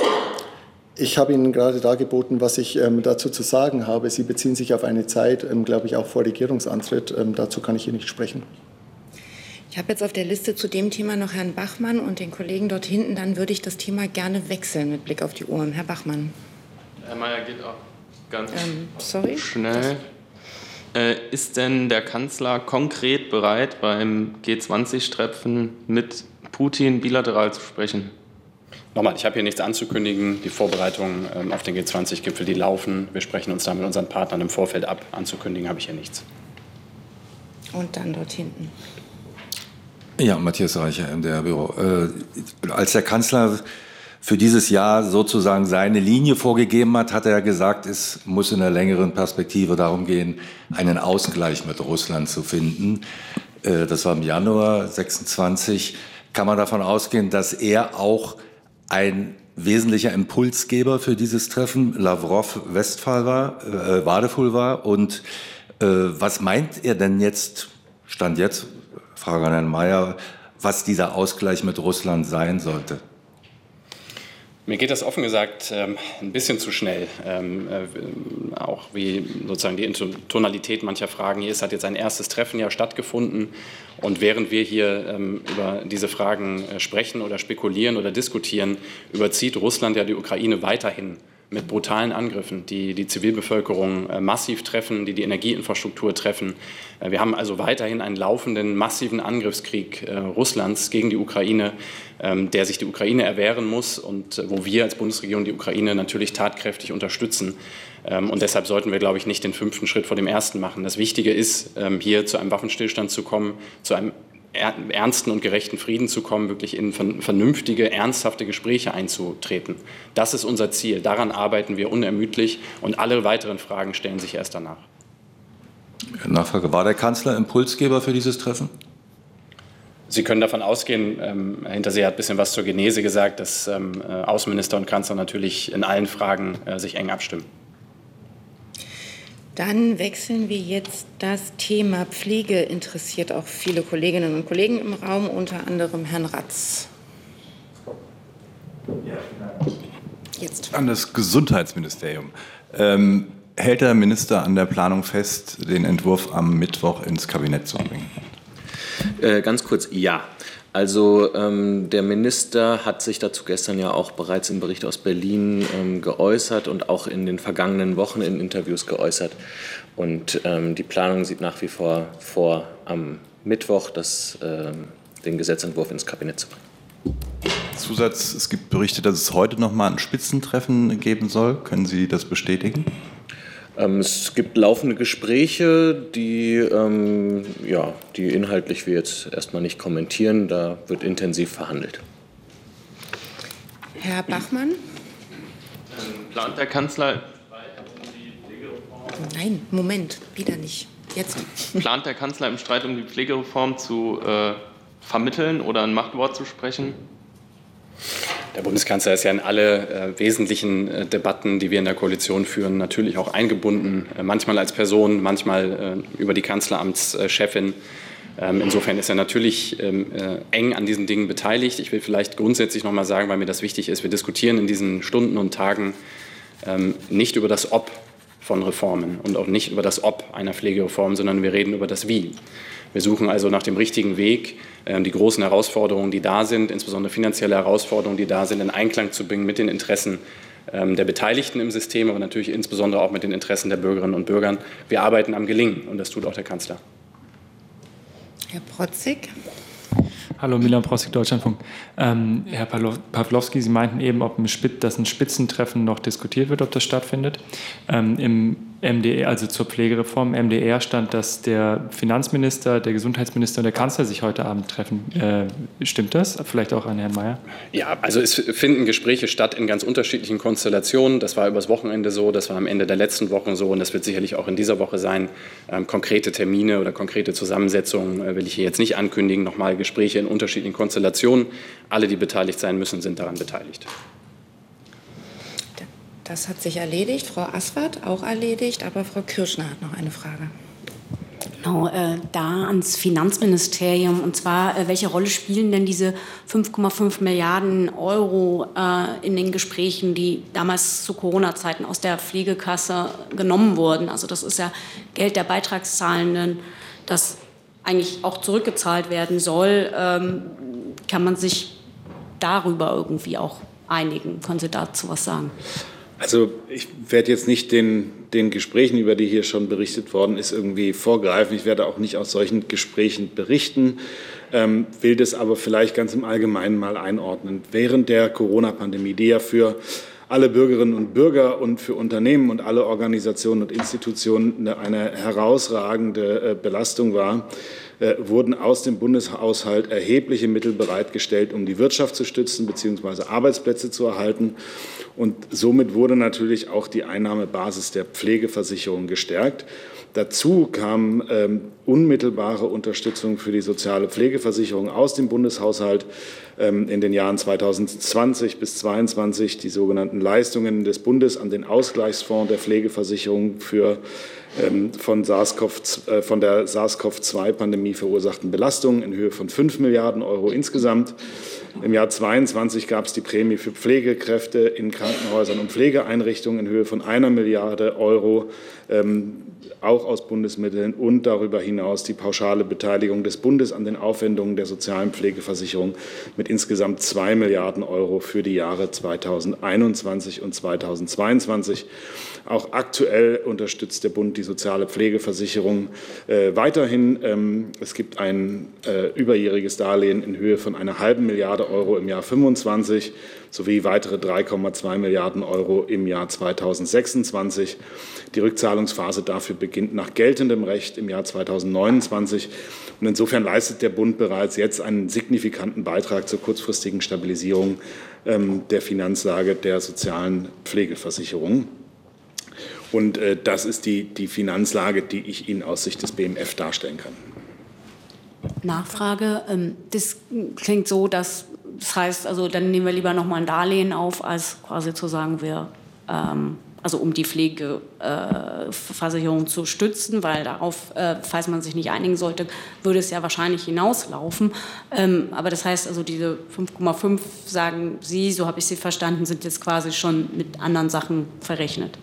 Ich habe Ihnen gerade dargeboten, was ich ähm, dazu zu sagen habe. Sie beziehen sich auf eine Zeit, ähm, glaube ich, auch vor Regierungsantritt. Ähm, dazu kann ich hier nicht sprechen. Ich habe jetzt auf der Liste zu dem Thema noch Herrn Bachmann und den Kollegen dort hinten. Dann würde ich das Thema gerne wechseln mit Blick auf die Uhr. Herr Bachmann. Herr Mayer geht auch ganz ähm, sorry? schnell. Äh, ist denn der Kanzler konkret bereit, beim G zwanzig Treffen mit Putin bilateral zu sprechen? Nochmal, ich habe hier nichts anzukündigen. Die Vorbereitungen ähm, auf den G zwanzig Gipfel, die laufen. Wir sprechen uns da mit unseren Partnern im Vorfeld ab. Anzukündigen habe ich hier nichts. Und dann dort hinten. Ja, Matthias Reicher, M D R-Büro. Äh, als der Kanzler für dieses Jahr sozusagen seine Linie vorgegeben hat, hat er gesagt, es muss in der längeren Perspektive darum gehen, einen Ausgleich mit Russland zu finden. Äh, das war im Januar sechsundzwanzig. Kann man davon ausgehen, dass er auch ein wesentlicher Impulsgeber für dieses Treffen Lavrov Westphal war, äh, Wadephul war? Und äh, was meint er denn jetzt, Stand jetzt, Frage an Herrn Mayer, was dieser Ausgleich mit Russland sein sollte? Mir geht das offen gesagt ähm, ein bisschen zu schnell. Ähm, äh, auch wie sozusagen die Tonalität mancher Fragen hier ist, hat jetzt ein erstes Treffen ja stattgefunden. Und während wir hier ähm, über diese Fragen äh, sprechen oder spekulieren oder diskutieren, überzieht Russland ja die Ukraine weiterhin mit brutalen Angriffen, die die Zivilbevölkerung äh, massiv treffen, die die Energieinfrastruktur treffen. Äh, wir haben also weiterhin einen laufenden, massiven Angriffskrieg äh, Russlands gegen die Ukraine, ähm, der sich die Ukraine erwehren muss und äh, wo wir als Bundesregierung die Ukraine natürlich tatkräftig unterstützen. Ähm, und deshalb sollten wir, glaube ich, nicht den fünften Schritt vor dem ersten machen. Das Wichtige ist, ähm, hier zu einem Waffenstillstand zu kommen, zu einem ernsten und gerechten Frieden zu kommen, wirklich in vernünftige, ernsthafte Gespräche einzutreten. Das ist unser Ziel. Daran arbeiten wir unermüdlich und alle weiteren Fragen stellen sich erst danach. Nachfrage, war der Kanzler Impulsgeber für dieses Treffen? Sie können davon ausgehen, ähm, Herr Hinterseher hat ein bisschen was zur Genese gesagt, dass ähm, Außenminister und Kanzler natürlich in allen Fragen äh, sich eng abstimmen. Dann wechseln wir jetzt das Thema Pflege. Interessiert auch viele Kolleginnen und Kollegen im Raum, unter anderem Herrn Ratz. Jetzt. An das Gesundheitsministerium. Ähm, hält der Minister an der Planung fest, den Entwurf am Mittwoch ins Kabinett zu bringen? Äh, ganz kurz, ja. Also ähm, der Minister hat sich dazu gestern ja auch bereits im Bericht aus Berlin ähm, geäußert und auch in den vergangenen Wochen in Interviews geäußert. Und ähm, die Planung sieht nach wie vor vor, am Mittwoch das, ähm, den Gesetzentwurf ins Kabinett zu bringen. Zusatz, es gibt Berichte, dass es heute noch mal ein Spitzentreffen geben soll. Können Sie das bestätigen? Ähm, es gibt laufende Gespräche, die, ähm, ja, die inhaltlich wir jetzt erstmal nicht kommentieren. Da wird intensiv verhandelt. Herr Bachmann? Plant der Kanzler Nein, Moment, wieder nicht. Jetzt. Plant der Kanzler im Streit um die Pflegereform zu äh, vermitteln oder ein Machtwort zu sprechen? Der Bundeskanzler ist ja in alle äh, wesentlichen äh, Debatten, die wir in der Koalition führen, natürlich auch eingebunden, äh, manchmal als Person, manchmal äh, über die Kanzleramtschefin. Ähm, insofern ist er natürlich ähm, äh, eng an diesen Dingen beteiligt. Ich will vielleicht grundsätzlich noch mal sagen, weil mir das wichtig ist, wir diskutieren in diesen Stunden und Tagen ähm, nicht über das Ob von Reformen und auch nicht über das Ob einer Pflegereform, sondern wir reden über das Wie. Wir suchen also nach dem richtigen Weg, die großen Herausforderungen, die da sind, insbesondere finanzielle Herausforderungen, die da sind, in Einklang zu bringen mit den Interessen der Beteiligten im System, aber natürlich insbesondere auch mit den Interessen der Bürgerinnen und Bürger. Wir arbeiten am Gelingen und das tut auch der Kanzler. Herr Protzig. Hallo, Milan Protzig, Deutschlandfunk. Ähm, Herr Pawlowski, Sie meinten eben, ob ein Spitz, dass ein Spitzentreffen noch diskutiert wird, ob das stattfindet. Ähm, Im M D R, also zur Pflegereform, im M D R stand, dass der Finanzminister, der Gesundheitsminister und der Kanzler sich heute Abend treffen. Äh, stimmt das? Vielleicht auch an Herrn Mayer? Ja, also es finden Gespräche statt in ganz unterschiedlichen Konstellationen. Das war übers Wochenende so, das war am Ende der letzten Woche so und das wird sicherlich auch in dieser Woche sein. Ähm, konkrete Termine oder konkrete Zusammensetzungen äh, will ich hier jetzt nicht ankündigen. Nochmal Gespräche in unterschiedlichen Konstellationen. Alle, die beteiligt sein müssen, sind daran beteiligt. Das hat sich erledigt. Frau Aswad auch erledigt, aber Frau Kirschner hat noch eine Frage. Genau, äh, da ans Finanzministerium. Und zwar, äh, welche Rolle spielen denn diese fünf Komma fünf Milliarden Euro äh, in den Gesprächen, die damals zu Corona-Zeiten aus der Pflegekasse genommen wurden? Also das ist ja Geld der Beitragszahlenden, das eigentlich auch zurückgezahlt werden soll. Ähm, kann man sich darüber irgendwie auch einigen? Können Sie dazu was sagen? Also ich werde jetzt nicht den, den Gesprächen, über die hier schon berichtet worden ist, irgendwie vorgreifen. Ich werde auch nicht aus solchen Gesprächen berichten, ähm, will das aber vielleicht ganz im Allgemeinen mal einordnen. Während der Corona-Pandemie, die ja für alle Bürgerinnen und Bürger und für Unternehmen und alle Organisationen und Institutionen eine herausragende äh, Belastung war, äh, wurden aus dem Bundeshaushalt erhebliche Mittel bereitgestellt, um die Wirtschaft zu stützen bzw. Arbeitsplätze zu erhalten. Und somit wurde natürlich auch die Einnahmebasis der Pflegeversicherung gestärkt. Dazu kam ähm, unmittelbare Unterstützung für die soziale Pflegeversicherung aus dem Bundeshaushalt ähm, in den Jahren zweitausendzwanzig bis zweitausendzweiundzwanzig, die sogenannten Leistungen des Bundes an den Ausgleichsfonds der Pflegeversicherung für ähm, von, SARS-CoV, äh, von der SARS-CoV zwei Pandemie verursachten Belastungen in Höhe von fünf Milliarden Euro insgesamt. Im Jahr zweiundzwanzig gab es die Prämie für Pflegekräfte in Krankenhäusern und Pflegeeinrichtungen in Höhe von einer Milliarde Euro, ähm, auch aus Bundesmitteln und darüber hinaus die pauschale Beteiligung des Bundes an den Aufwendungen der sozialen Pflegeversicherung mit insgesamt zwei Milliarden Euro für die Jahre zweitausendeinundzwanzig und zweitausendzweiundzwanzig. Auch aktuell unterstützt der Bund die soziale Pflegeversicherung äh, weiterhin. Ähm, es gibt ein äh, überjähriges Darlehen in Höhe von einer halben Milliarde Euro im Jahr fünfundzwanzig sowie weitere drei Komma zwei Milliarden Euro im Jahr zweitausendsechsundzwanzig. Die Rückzahlungsphase dafür beginnt nach geltendem Recht im Jahr zweitausendneunundzwanzig. Und insofern leistet der Bund bereits jetzt einen signifikanten Beitrag zur kurzfristigen Stabilisierung ähm, der Finanzlage der sozialen Pflegeversicherung. Und äh, das ist die, die Finanzlage, die ich Ihnen aus Sicht des B M F darstellen kann. Nachfrage. Ähm, das klingt so, dass das heißt, also dann nehmen wir lieber noch mal ein Darlehen auf, als quasi zu sagen, wir ähm, also um die Pflegeversicherung äh, zu stützen, weil darauf, äh, falls man sich nicht einigen sollte, würde es ja wahrscheinlich hinauslaufen. Ähm, aber das heißt, also diese fünf Komma fünf, sagen Sie, so habe ich Sie verstanden, sind jetzt quasi schon mit anderen Sachen verrechnet.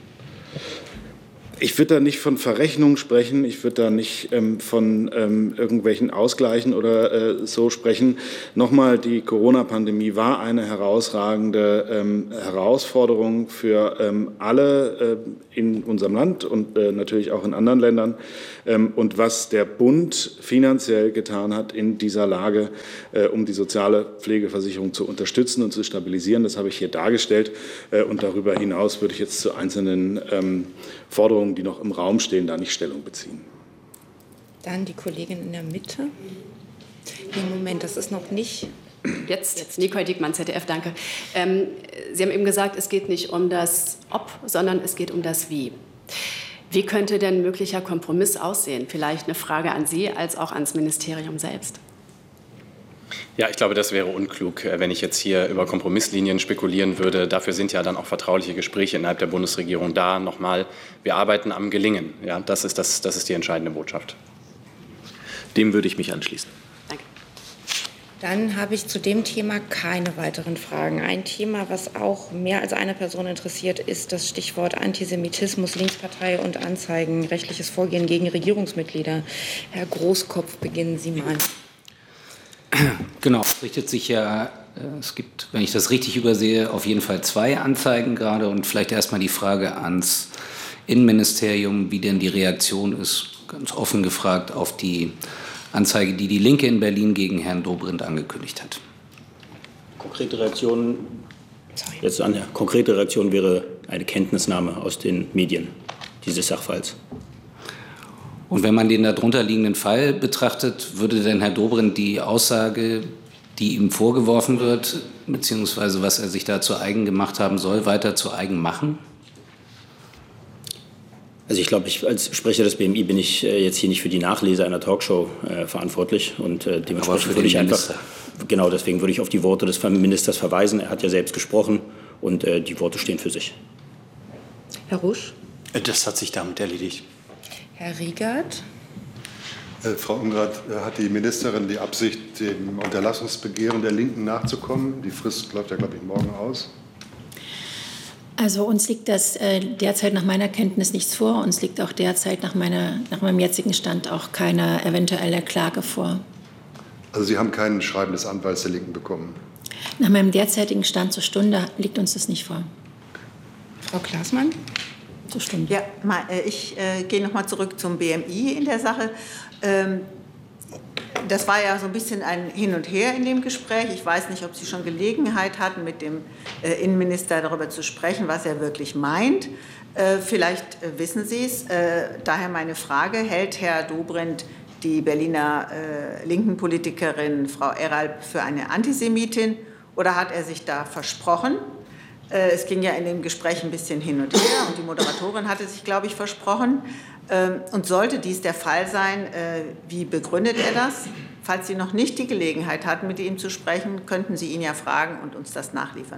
Ich würde da nicht von Verrechnung sprechen, ich würde da nicht ähm, von ähm, irgendwelchen Ausgleichen oder äh, so sprechen. Nochmal, die Corona-Pandemie war eine herausragende ähm, Herausforderung für ähm, alle äh, in unserem Land und äh, natürlich auch in anderen Ländern. Ähm, und was der Bund finanziell getan hat in dieser Lage, äh, um die soziale Pflegeversicherung zu unterstützen und zu stabilisieren, das habe ich hier dargestellt. Äh, und darüber hinaus würde ich jetzt zu einzelnen ähm, Forderungen, die noch im Raum stehen, da nicht Stellung beziehen. Dann die Kollegin in der Mitte. Nee, Moment, das ist noch nicht. Jetzt, jetzt Nicole Diekmann, Z D F, danke. Ähm, Sie haben eben gesagt, es geht nicht um das Ob, sondern es geht um das Wie. Wie könnte denn ein möglicher Kompromiss aussehen? Vielleicht eine Frage an Sie als auch ans Ministerium selbst. Ja, ich glaube, das wäre unklug, wenn ich jetzt hier über Kompromisslinien spekulieren würde. Dafür sind ja dann auch vertrauliche Gespräche innerhalb der Bundesregierung da. Nochmal, wir arbeiten am Gelingen. Ja, das ist, das, das ist die entscheidende Botschaft. Dem würde ich mich anschließen. Danke. Dann habe ich zu dem Thema keine weiteren Fragen. Ein Thema, was auch mehr als eine Person interessiert, ist das Stichwort Antisemitismus, Linkspartei und Anzeigen, rechtliches Vorgehen gegen Regierungsmitglieder. Herr Großkopf, beginnen Sie mal. Genau, es richtet sich ja, es gibt, wenn ich das richtig übersehe, auf jeden Fall zwei Anzeigen gerade und vielleicht erstmal die Frage ans Innenministerium, wie denn die Reaktion ist, ganz offen gefragt, auf die Anzeige, die die Linke in Berlin gegen Herrn Dobrindt angekündigt hat. Konkrete Reaktion, jetzt eine konkrete Reaktion wäre eine Kenntnisnahme aus den Medien dieses Sachverhalts. Und wenn man den darunter liegenden Fall betrachtet, würde denn Herr Dobrindt die Aussage, die ihm vorgeworfen wird, beziehungsweise was er sich da zu eigen gemacht haben soll, weiter zu eigen machen? Also ich glaube, ich, als Sprecher des B M I bin ich äh, jetzt hier nicht für die Nachlese einer Talkshow äh, verantwortlich und äh, dementsprechend würde ich einfach, genau deswegen würde ich auf die Worte des Ministers verweisen. Er hat ja selbst gesprochen und äh, die Worte stehen für sich. Herr Rusch? Das hat sich damit erledigt. Herr Riegert? Äh, Frau Ungrath, äh, hat die Ministerin die Absicht, dem Unterlassungsbegehren der Linken nachzukommen? Die Frist läuft ja, glaube ich, morgen aus. Also uns liegt das äh, derzeit nach meiner Kenntnis nichts vor. Uns liegt auch derzeit nach, meiner, nach meinem jetzigen Stand auch keine eventuelle Klage vor. Also Sie haben kein Schreiben des Anwalts der Linken bekommen? Nach meinem derzeitigen Stand zur Stunde liegt uns das nicht vor. Frau Klaßmann? Zur Stunde. Ja, mal, äh, ich äh, gehe noch mal zurück zum B M I in der Sache. Ähm, Das war ja so ein bisschen ein Hin und Her in dem Gespräch. Ich weiß nicht, ob Sie schon Gelegenheit hatten, mit dem äh, Innenminister darüber zu sprechen, was er wirklich meint. Äh, vielleicht äh, wissen Sie es. Äh, daher meine Frage, hält Herr Dobrindt die Berliner äh, linken Politikerin Frau Eralb für eine Antisemitin oder hat er sich da versprochen? Äh, es ging ja in dem Gespräch ein bisschen hin und her und die Moderatorin hatte sich, glaube ich, versprochen. Und sollte dies der Fall sein, wie begründet er das? Falls Sie noch nicht die Gelegenheit hatten, mit ihm zu sprechen, könnten Sie ihn ja fragen und uns das nachliefern.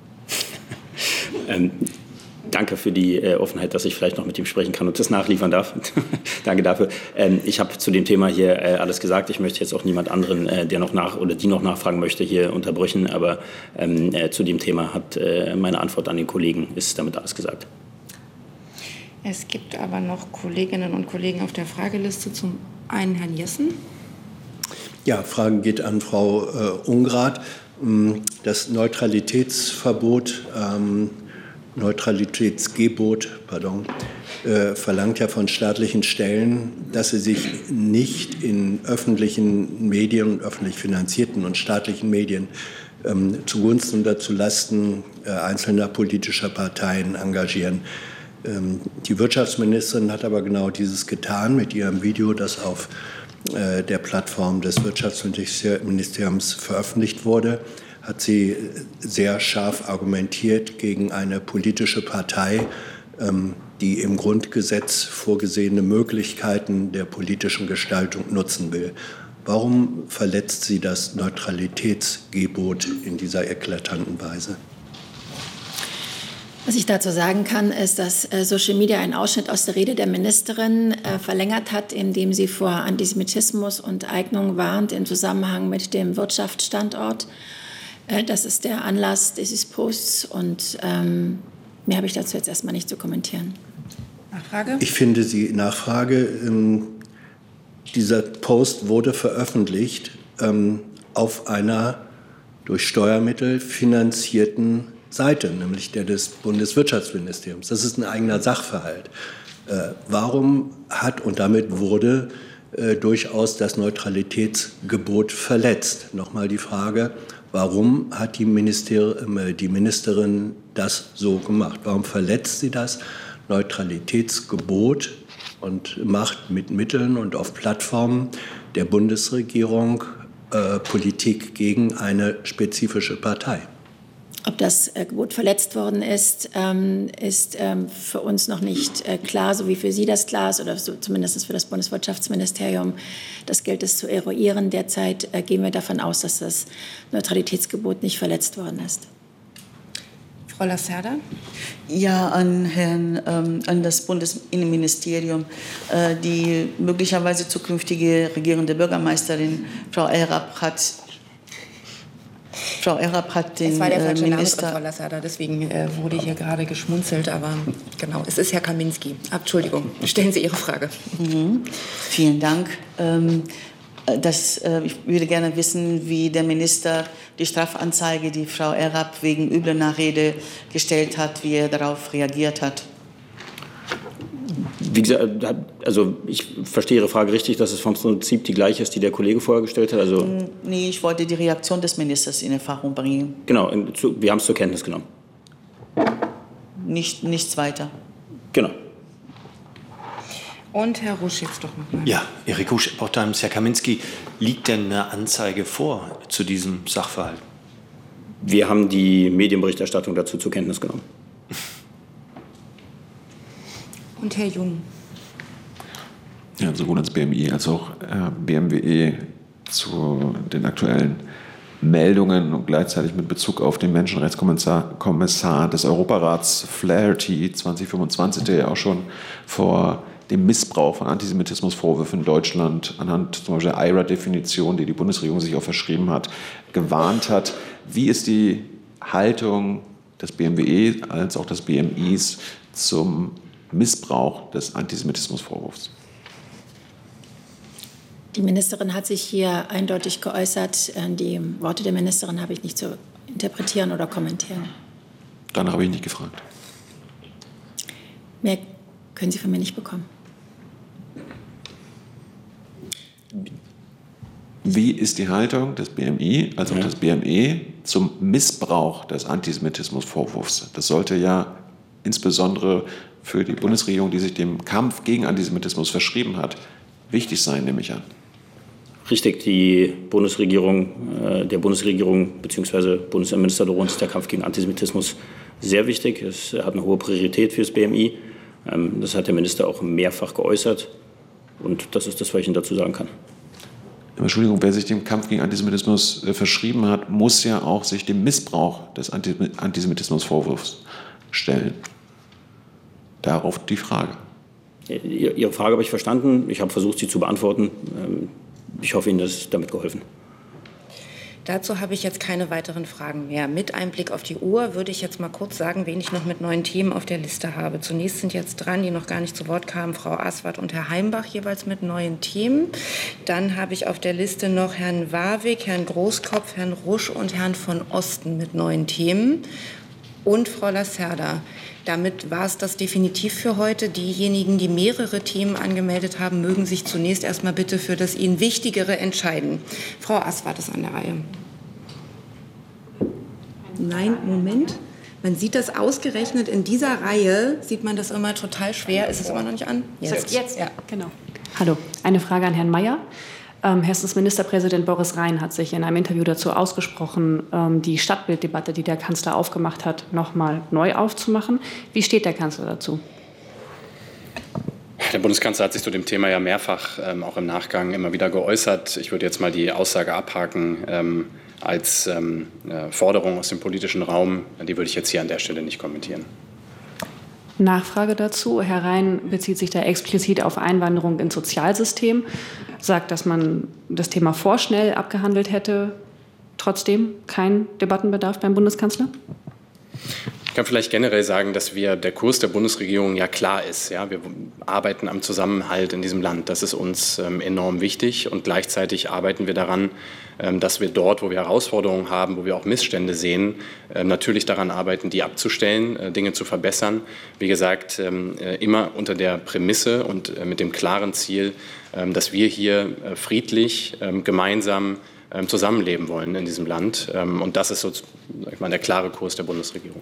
Ähm, danke für die äh, Offenheit, dass ich vielleicht noch mit ihm sprechen kann und das nachliefern darf. Danke dafür. Ähm, ich habe zu dem Thema hier äh, alles gesagt. Ich möchte jetzt auch niemand anderen, äh, der noch nach oder die noch nachfragen möchte, hier unterbrechen. Aber ähm, äh, zu dem Thema hat äh, meine Antwort an den Kollegen ist damit alles gesagt. Es gibt aber noch Kolleginnen und Kollegen auf der Frageliste. Zum einen Herrn Jessen. Ja, Frage geht an Frau äh, Ungrath. Das Neutralitätsverbot, ähm, Neutralitätsgebot, pardon, äh, verlangt ja von staatlichen Stellen, dass sie sich nicht in öffentlichen Medien, öffentlich finanzierten und staatlichen Medien ähm, zugunsten oder zulasten äh, einzelner politischer Parteien engagieren. Die Wirtschaftsministerin hat aber genau dieses getan mit ihrem Video, das auf der Plattform des Wirtschaftsministeriums veröffentlicht wurde, hat sie sehr scharf argumentiert gegen eine politische Partei, die im Grundgesetz vorgesehene Möglichkeiten der politischen Gestaltung nutzen will. Warum verletzt sie das Neutralitätsgebot in dieser eklatanten Weise? Was ich dazu sagen kann, ist, dass äh, Social Media einen Ausschnitt aus der Rede der Ministerin äh, verlängert hat, indem sie vor Antisemitismus und Eignung warnt im Zusammenhang mit dem Wirtschaftsstandort. Äh, das ist der Anlass dieses Posts und ähm, mehr habe ich dazu jetzt erstmal nicht zu kommentieren. Nachfrage? Ich finde Sie, Nachfrage, ähm, dieser Post wurde veröffentlicht ähm, auf einer durch Steuermittel finanzierten Seite, nämlich der des Bundeswirtschaftsministeriums. Das ist ein eigener Sachverhalt. Äh, warum hat und damit wurde äh, durchaus das Neutralitätsgebot verletzt? Nochmal die Frage, warum hat die, Minister, äh, die Ministerin das so gemacht? Warum verletzt sie das Neutralitätsgebot und macht mit Mitteln und auf Plattformen der Bundesregierung äh, Politik gegen eine spezifische Partei? Ob das äh, Gebot verletzt worden ist, ähm, ist ähm, für uns noch nicht äh, klar, so wie für Sie das klar ist oder so, zumindest für das Bundeswirtschaftsministerium. Das gilt es zu eruieren. Derzeit äh, gehen wir davon aus, dass das Neutralitätsgebot nicht verletzt worden ist. Frau Lacerda? Ja, an, Herrn, ähm, an das Bundesinnenministerium. Äh, die möglicherweise zukünftige regierende Bürgermeisterin, Frau Erab, hat Frau Erab hat den Es war der falsche äh, Name, Minister... Frau Lacerda, deswegen äh, wurde hier gerade geschmunzelt, aber genau, es ist Herr Kaminski. Entschuldigung, stellen Sie Ihre Frage. Mhm. Vielen Dank. Ähm, das, äh, ich würde gerne wissen, wie der Minister die Strafanzeige, die Frau Erab wegen übler Nachrede gestellt hat, wie er darauf reagiert hat. Wie gesagt, also ich verstehe Ihre Frage richtig, dass es vom Prinzip die gleiche ist, die der Kollege vorher gestellt hat. Also Nee, ich wollte die Reaktion des Ministers in Erfahrung bringen. Genau, wir haben es zur Kenntnis genommen. Nicht, nichts weiter. Genau. Und Herr Rusch jetzt doch noch mal. Ja, Erik Rusch, Epoch Times. Herr Kaminski, liegt denn eine Anzeige vor zu diesem Sachverhalt? Wir haben die Medienberichterstattung dazu zur Kenntnis genommen. Und Herr Jung. Ja, sowohl das B M I als auch äh, B M W E zu den aktuellen Meldungen und gleichzeitig mit Bezug auf den Menschenrechtskommissar Kommissar des Europarats Flaherty zwanzig fünfundzwanzig, der ja auch schon vor dem Missbrauch von Antisemitismusvorwürfen in Deutschland anhand zum Beispiel der I R A-Definition, die die Bundesregierung sich auch verschrieben hat, gewarnt hat. Wie ist die Haltung des B M W E als auch des B M Is zum Missbrauch des Antisemitismusvorwurfs? Die Ministerin hat sich hier eindeutig geäußert. Die Worte der Ministerin habe ich nicht zu interpretieren oder kommentieren. Danach habe ich nicht gefragt. Mehr können Sie von mir nicht bekommen. Wie ist die Haltung des B M I als auch des B M E zum Missbrauch des Antisemitismusvorwurfs? Das sollte ja insbesondere für die Bundesregierung, die sich dem Kampf gegen Antisemitismus verschrieben hat, wichtig sein, nehme ich an. Richtig, die Bundesregierung, äh, der Bundesregierung bzw. Bundesinnenminister Dorons ist der Kampf gegen Antisemitismus sehr wichtig. Es hat eine hohe Priorität für das B M I. Ähm, das hat der Minister auch mehrfach geäußert. Und das ist das, was ich Ihnen dazu sagen kann. Entschuldigung, wer sich dem Kampf gegen Antisemitismus äh, verschrieben hat, muss ja auch sich dem Missbrauch des Antisemitismusvorwurfs stellen. Darauf die Frage. Ihre Frage habe ich verstanden. Ich habe versucht, sie zu beantworten. Ich hoffe, Ihnen ist damit geholfen. Dazu habe ich jetzt keine weiteren Fragen mehr. Mit Einblick auf die Uhr würde ich jetzt mal kurz sagen, wen ich noch mit neuen Themen auf der Liste habe. Zunächst sind jetzt dran, die noch gar nicht zu Wort kamen, Frau Aswad und Herr Heimbach jeweils mit neuen Themen. Dann habe ich auf der Liste noch Herrn Warwick, Herrn Großkopf, Herrn Rusch und Herrn von Osten mit neuen Themen. Und Frau Lacerda. Damit war es das definitiv für heute. Diejenigen, die mehrere Themen angemeldet haben, mögen sich zunächst erstmal bitte für das ihnen Wichtigere entscheiden. Frau Aswad ist an der Reihe. Nein, Moment. Man sieht das ausgerechnet in dieser Reihe, sieht man das immer total schwer. Ist es immer noch nicht an? Jetzt, jetzt. Ja, genau. Hallo, eine Frage an Herrn Mayer. Ähm, Hessens Ministerpräsident Boris Rhein hat sich in einem Interview dazu ausgesprochen, ähm, die Stadtbilddebatte, die der Kanzler aufgemacht hat, noch mal neu aufzumachen. Wie steht der Kanzler dazu? Der Bundeskanzler hat sich zu dem Thema ja mehrfach ähm, auch im Nachgang immer wieder geäußert. Ich würde jetzt mal die Aussage abhaken ähm, als ähm, äh, Forderung aus dem politischen Raum. Die würde ich jetzt hier an der Stelle nicht kommentieren. Nachfrage dazu. Herr Rhein bezieht sich da explizit auf Einwanderung ins Sozialsystem, sagt, dass man das Thema vorschnell abgehandelt hätte. Trotzdem kein Debattenbedarf beim Bundeskanzler? Ich kann vielleicht generell sagen, dass wir, der Kurs der Bundesregierung ja klar ist. Ja, wir arbeiten am Zusammenhalt in diesem Land. Das ist uns ähm, enorm wichtig. Und gleichzeitig arbeiten wir daran, ähm, dass wir dort, wo wir Herausforderungen haben, wo wir auch Missstände sehen, äh, natürlich daran arbeiten, die abzustellen, äh, Dinge zu verbessern. Wie gesagt, ähm, äh, immer unter der Prämisse und äh, mit dem klaren Ziel, äh, dass wir hier äh, friedlich äh, gemeinsam äh, zusammenleben wollen in diesem Land. Ähm, und das ist so, sag ich mal, der klare Kurs der Bundesregierung.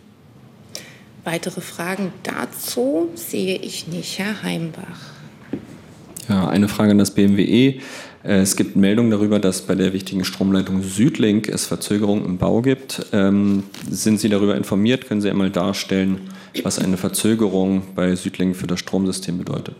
Weitere Fragen dazu sehe ich nicht. Herr Heimbach. Ja, eine Frage an das B M W E. Es gibt Meldungen darüber, dass bei der wichtigen Stromleitung Südlink es Verzögerungen im Bau gibt. Ähm, sind Sie darüber informiert? Können Sie einmal darstellen, was eine Verzögerung bei Südlink für das Stromsystem bedeutet?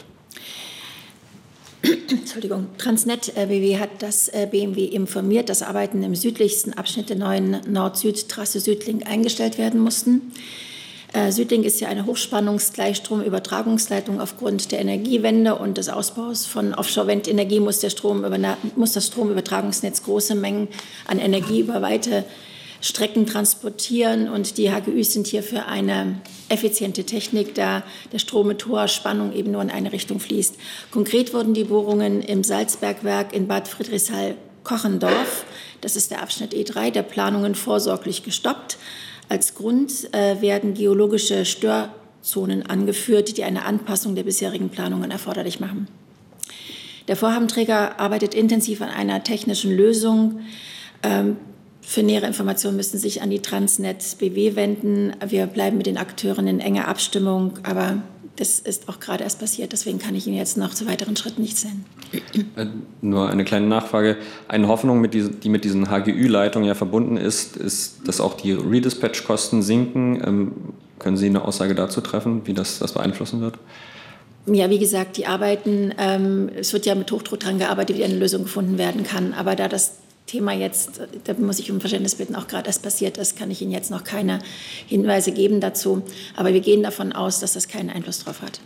Entschuldigung, Transnet B W hat das B M W informiert, dass Arbeiten im südlichsten Abschnitt der neuen Nord-Süd-Trasse Südlink eingestellt werden mussten. Südlink ist ja eine Hochspannungsgleichstromübertragungsleitung. Aufgrund der Energiewende und des Ausbaus von Offshore-Windenergie muss, der Strom über, muss das Stromübertragungsnetz große Mengen an Energie über weite Strecken transportieren. Und die H G Üs sind hier für eine effiziente Technik, da der Strom mit hoher Spannung eben nur in eine Richtung fließt. Konkret wurden die Bohrungen im Salzbergwerk in Bad Friedrichshall-Kochendorf, das ist der Abschnitt E drei, der Planungen vorsorglich gestoppt. Als Grund äh, werden geologische Störzonen angeführt, die eine Anpassung der bisherigen Planungen erforderlich machen. Der Vorhabenträger arbeitet intensiv an einer technischen Lösung. Ähm, für nähere Informationen müssen Sie sich an die Transnet B W wenden. Wir bleiben mit den Akteuren in enger Abstimmung, aber das ist auch gerade erst passiert. Deswegen kann ich Ihnen jetzt noch zu weiteren Schritten nichts nennen. Nur eine kleine Nachfrage. Eine Hoffnung, mit diesen, die mit diesen H G Ü-Leitungen ja verbunden ist, ist, dass auch die Redispatch-Kosten sinken. Ähm, können Sie eine Aussage dazu treffen, wie das, das beeinflussen wird? Ja, wie gesagt, die Arbeiten, ähm, es wird ja mit Hochdruck daran gearbeitet, wie eine Lösung gefunden werden kann. Aber da das Thema jetzt, da muss ich um Verständnis bitten, auch gerade erst passiert ist, kann ich Ihnen jetzt noch keine Hinweise geben dazu. Aber wir gehen davon aus, dass das keinen Einfluss darauf hat.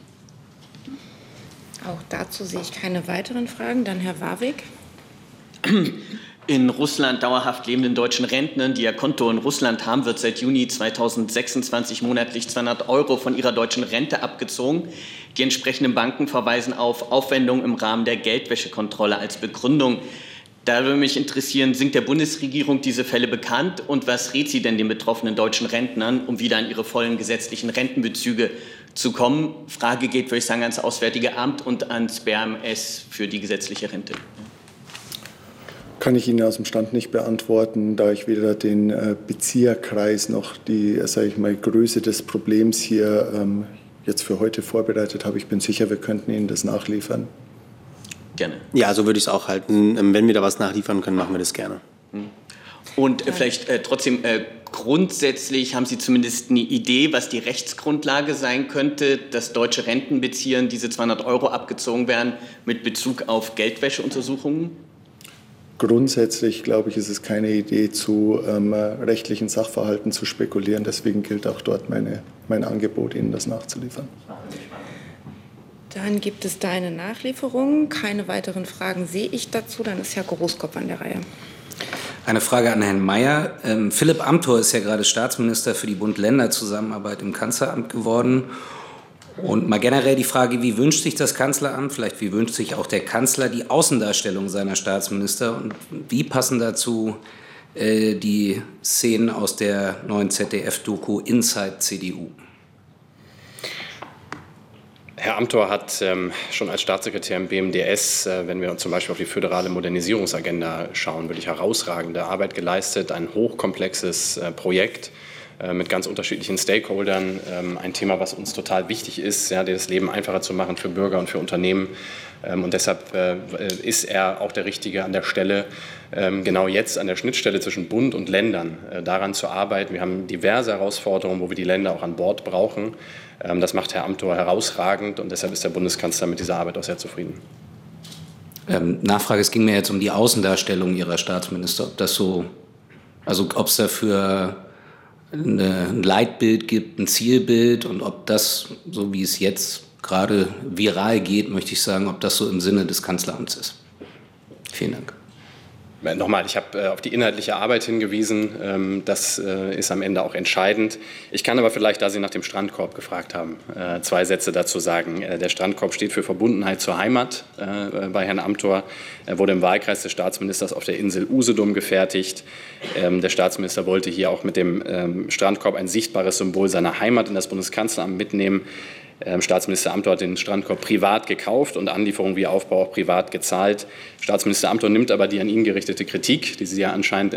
Auch dazu sehe ich keine weiteren Fragen. Dann Herr Warwick. In Russland dauerhaft lebenden deutschen Rentnern, die ihr Konto in Russland haben, wird seit Juni zweitausendsechsundzwanzig monatlich zweihundert Euro von ihrer deutschen Rente abgezogen. Die entsprechenden Banken verweisen auf Aufwendungen im Rahmen der Geldwäschekontrolle als Begründung. Da würde mich interessieren, sind der Bundesregierung diese Fälle bekannt und was rät sie denn den betroffenen deutschen Rentnern, um wieder an ihre vollen gesetzlichen Rentenbezüge zu kommen? Frage geht, würde ich sagen, ans Auswärtige Amt und ans B A M S für die gesetzliche Rente. Kann ich Ihnen aus dem Stand nicht beantworten, da ich weder den Bezieherkreis noch die, sage ich mal, Größe des Problems hier ähm, jetzt für heute vorbereitet habe. Ich bin sicher, wir könnten Ihnen das nachliefern. Gerne. Ja, so würde ich es auch halten. Wenn wir da was nachliefern können, machen wir das gerne. Und äh, vielleicht äh, trotzdem äh, grundsätzlich haben Sie zumindest eine Idee, was die Rechtsgrundlage sein könnte, dass deutsche Rentenbeziehern diese zweihundert Euro abgezogen werden mit Bezug auf Geldwäscheuntersuchungen? Grundsätzlich, glaube ich, ist es keine Idee, zu ähm, rechtlichen Sachverhalten zu spekulieren. Deswegen gilt auch dort meine, mein Angebot, Ihnen das nachzuliefern. Dann gibt es da eine Nachlieferung. Keine weiteren Fragen sehe ich dazu. Dann ist Herr Großkopf an der Reihe. Eine Frage an Herrn Mayer. Ähm, Philipp Amthor ist ja gerade Staatsminister für die Bund-Länder-Zusammenarbeit im Kanzleramt geworden. Und mal generell die Frage, wie wünscht sich das Kanzleramt, vielleicht wie wünscht sich auch der Kanzler die Außendarstellung seiner Staatsminister und wie passen dazu äh, die Szenen aus der neuen Z D F-Doku Inside C D U? Herr Amthor hat ähm, schon als Staatssekretär im B M D S, äh, wenn wir zum Beispiel auf die föderale Modernisierungsagenda schauen, wirklich herausragende Arbeit geleistet, ein hochkomplexes äh, Projekt, mit ganz unterschiedlichen Stakeholdern. Ein Thema, was uns total wichtig ist, ja, das Leben einfacher zu machen für Bürger und für Unternehmen. Und deshalb ist er auch der Richtige an der Stelle, genau jetzt an der Schnittstelle zwischen Bund und Ländern daran zu arbeiten. Wir haben diverse Herausforderungen, wo wir die Länder auch an Bord brauchen. Das macht Herr Amthor herausragend und deshalb ist der Bundeskanzler mit dieser Arbeit auch sehr zufrieden. Ähm, Nachfrage, es ging mir jetzt um die Außendarstellung Ihrer Staatsminister, ob das so, also ob es dafür eine, ein Leitbild gibt, ein Zielbild und ob das, so wie es jetzt gerade viral geht, möchte ich sagen, ob das so im Sinne des Kanzleramts ist. Vielen Dank. Nochmal, ich habe auf die inhaltliche Arbeit hingewiesen. Das ist am Ende auch entscheidend. Ich kann aber vielleicht, da Sie nach dem Strandkorb gefragt haben, zwei Sätze dazu sagen. Der Strandkorb steht für Verbundenheit zur Heimat bei Herrn Amthor. Er wurde im Wahlkreis des Staatsministers auf der Insel Usedom gefertigt. Der Staatsminister wollte hier auch mit dem Strandkorb ein sichtbares Symbol seiner Heimat in das Bundeskanzleramt mitnehmen. Staatsminister Amthor hat den Strandkorb privat gekauft und Anlieferung wie Aufbau auch privat gezahlt. Staatsminister Amthor nimmt aber die an ihn gerichtete Kritik, die Sie ja anscheinend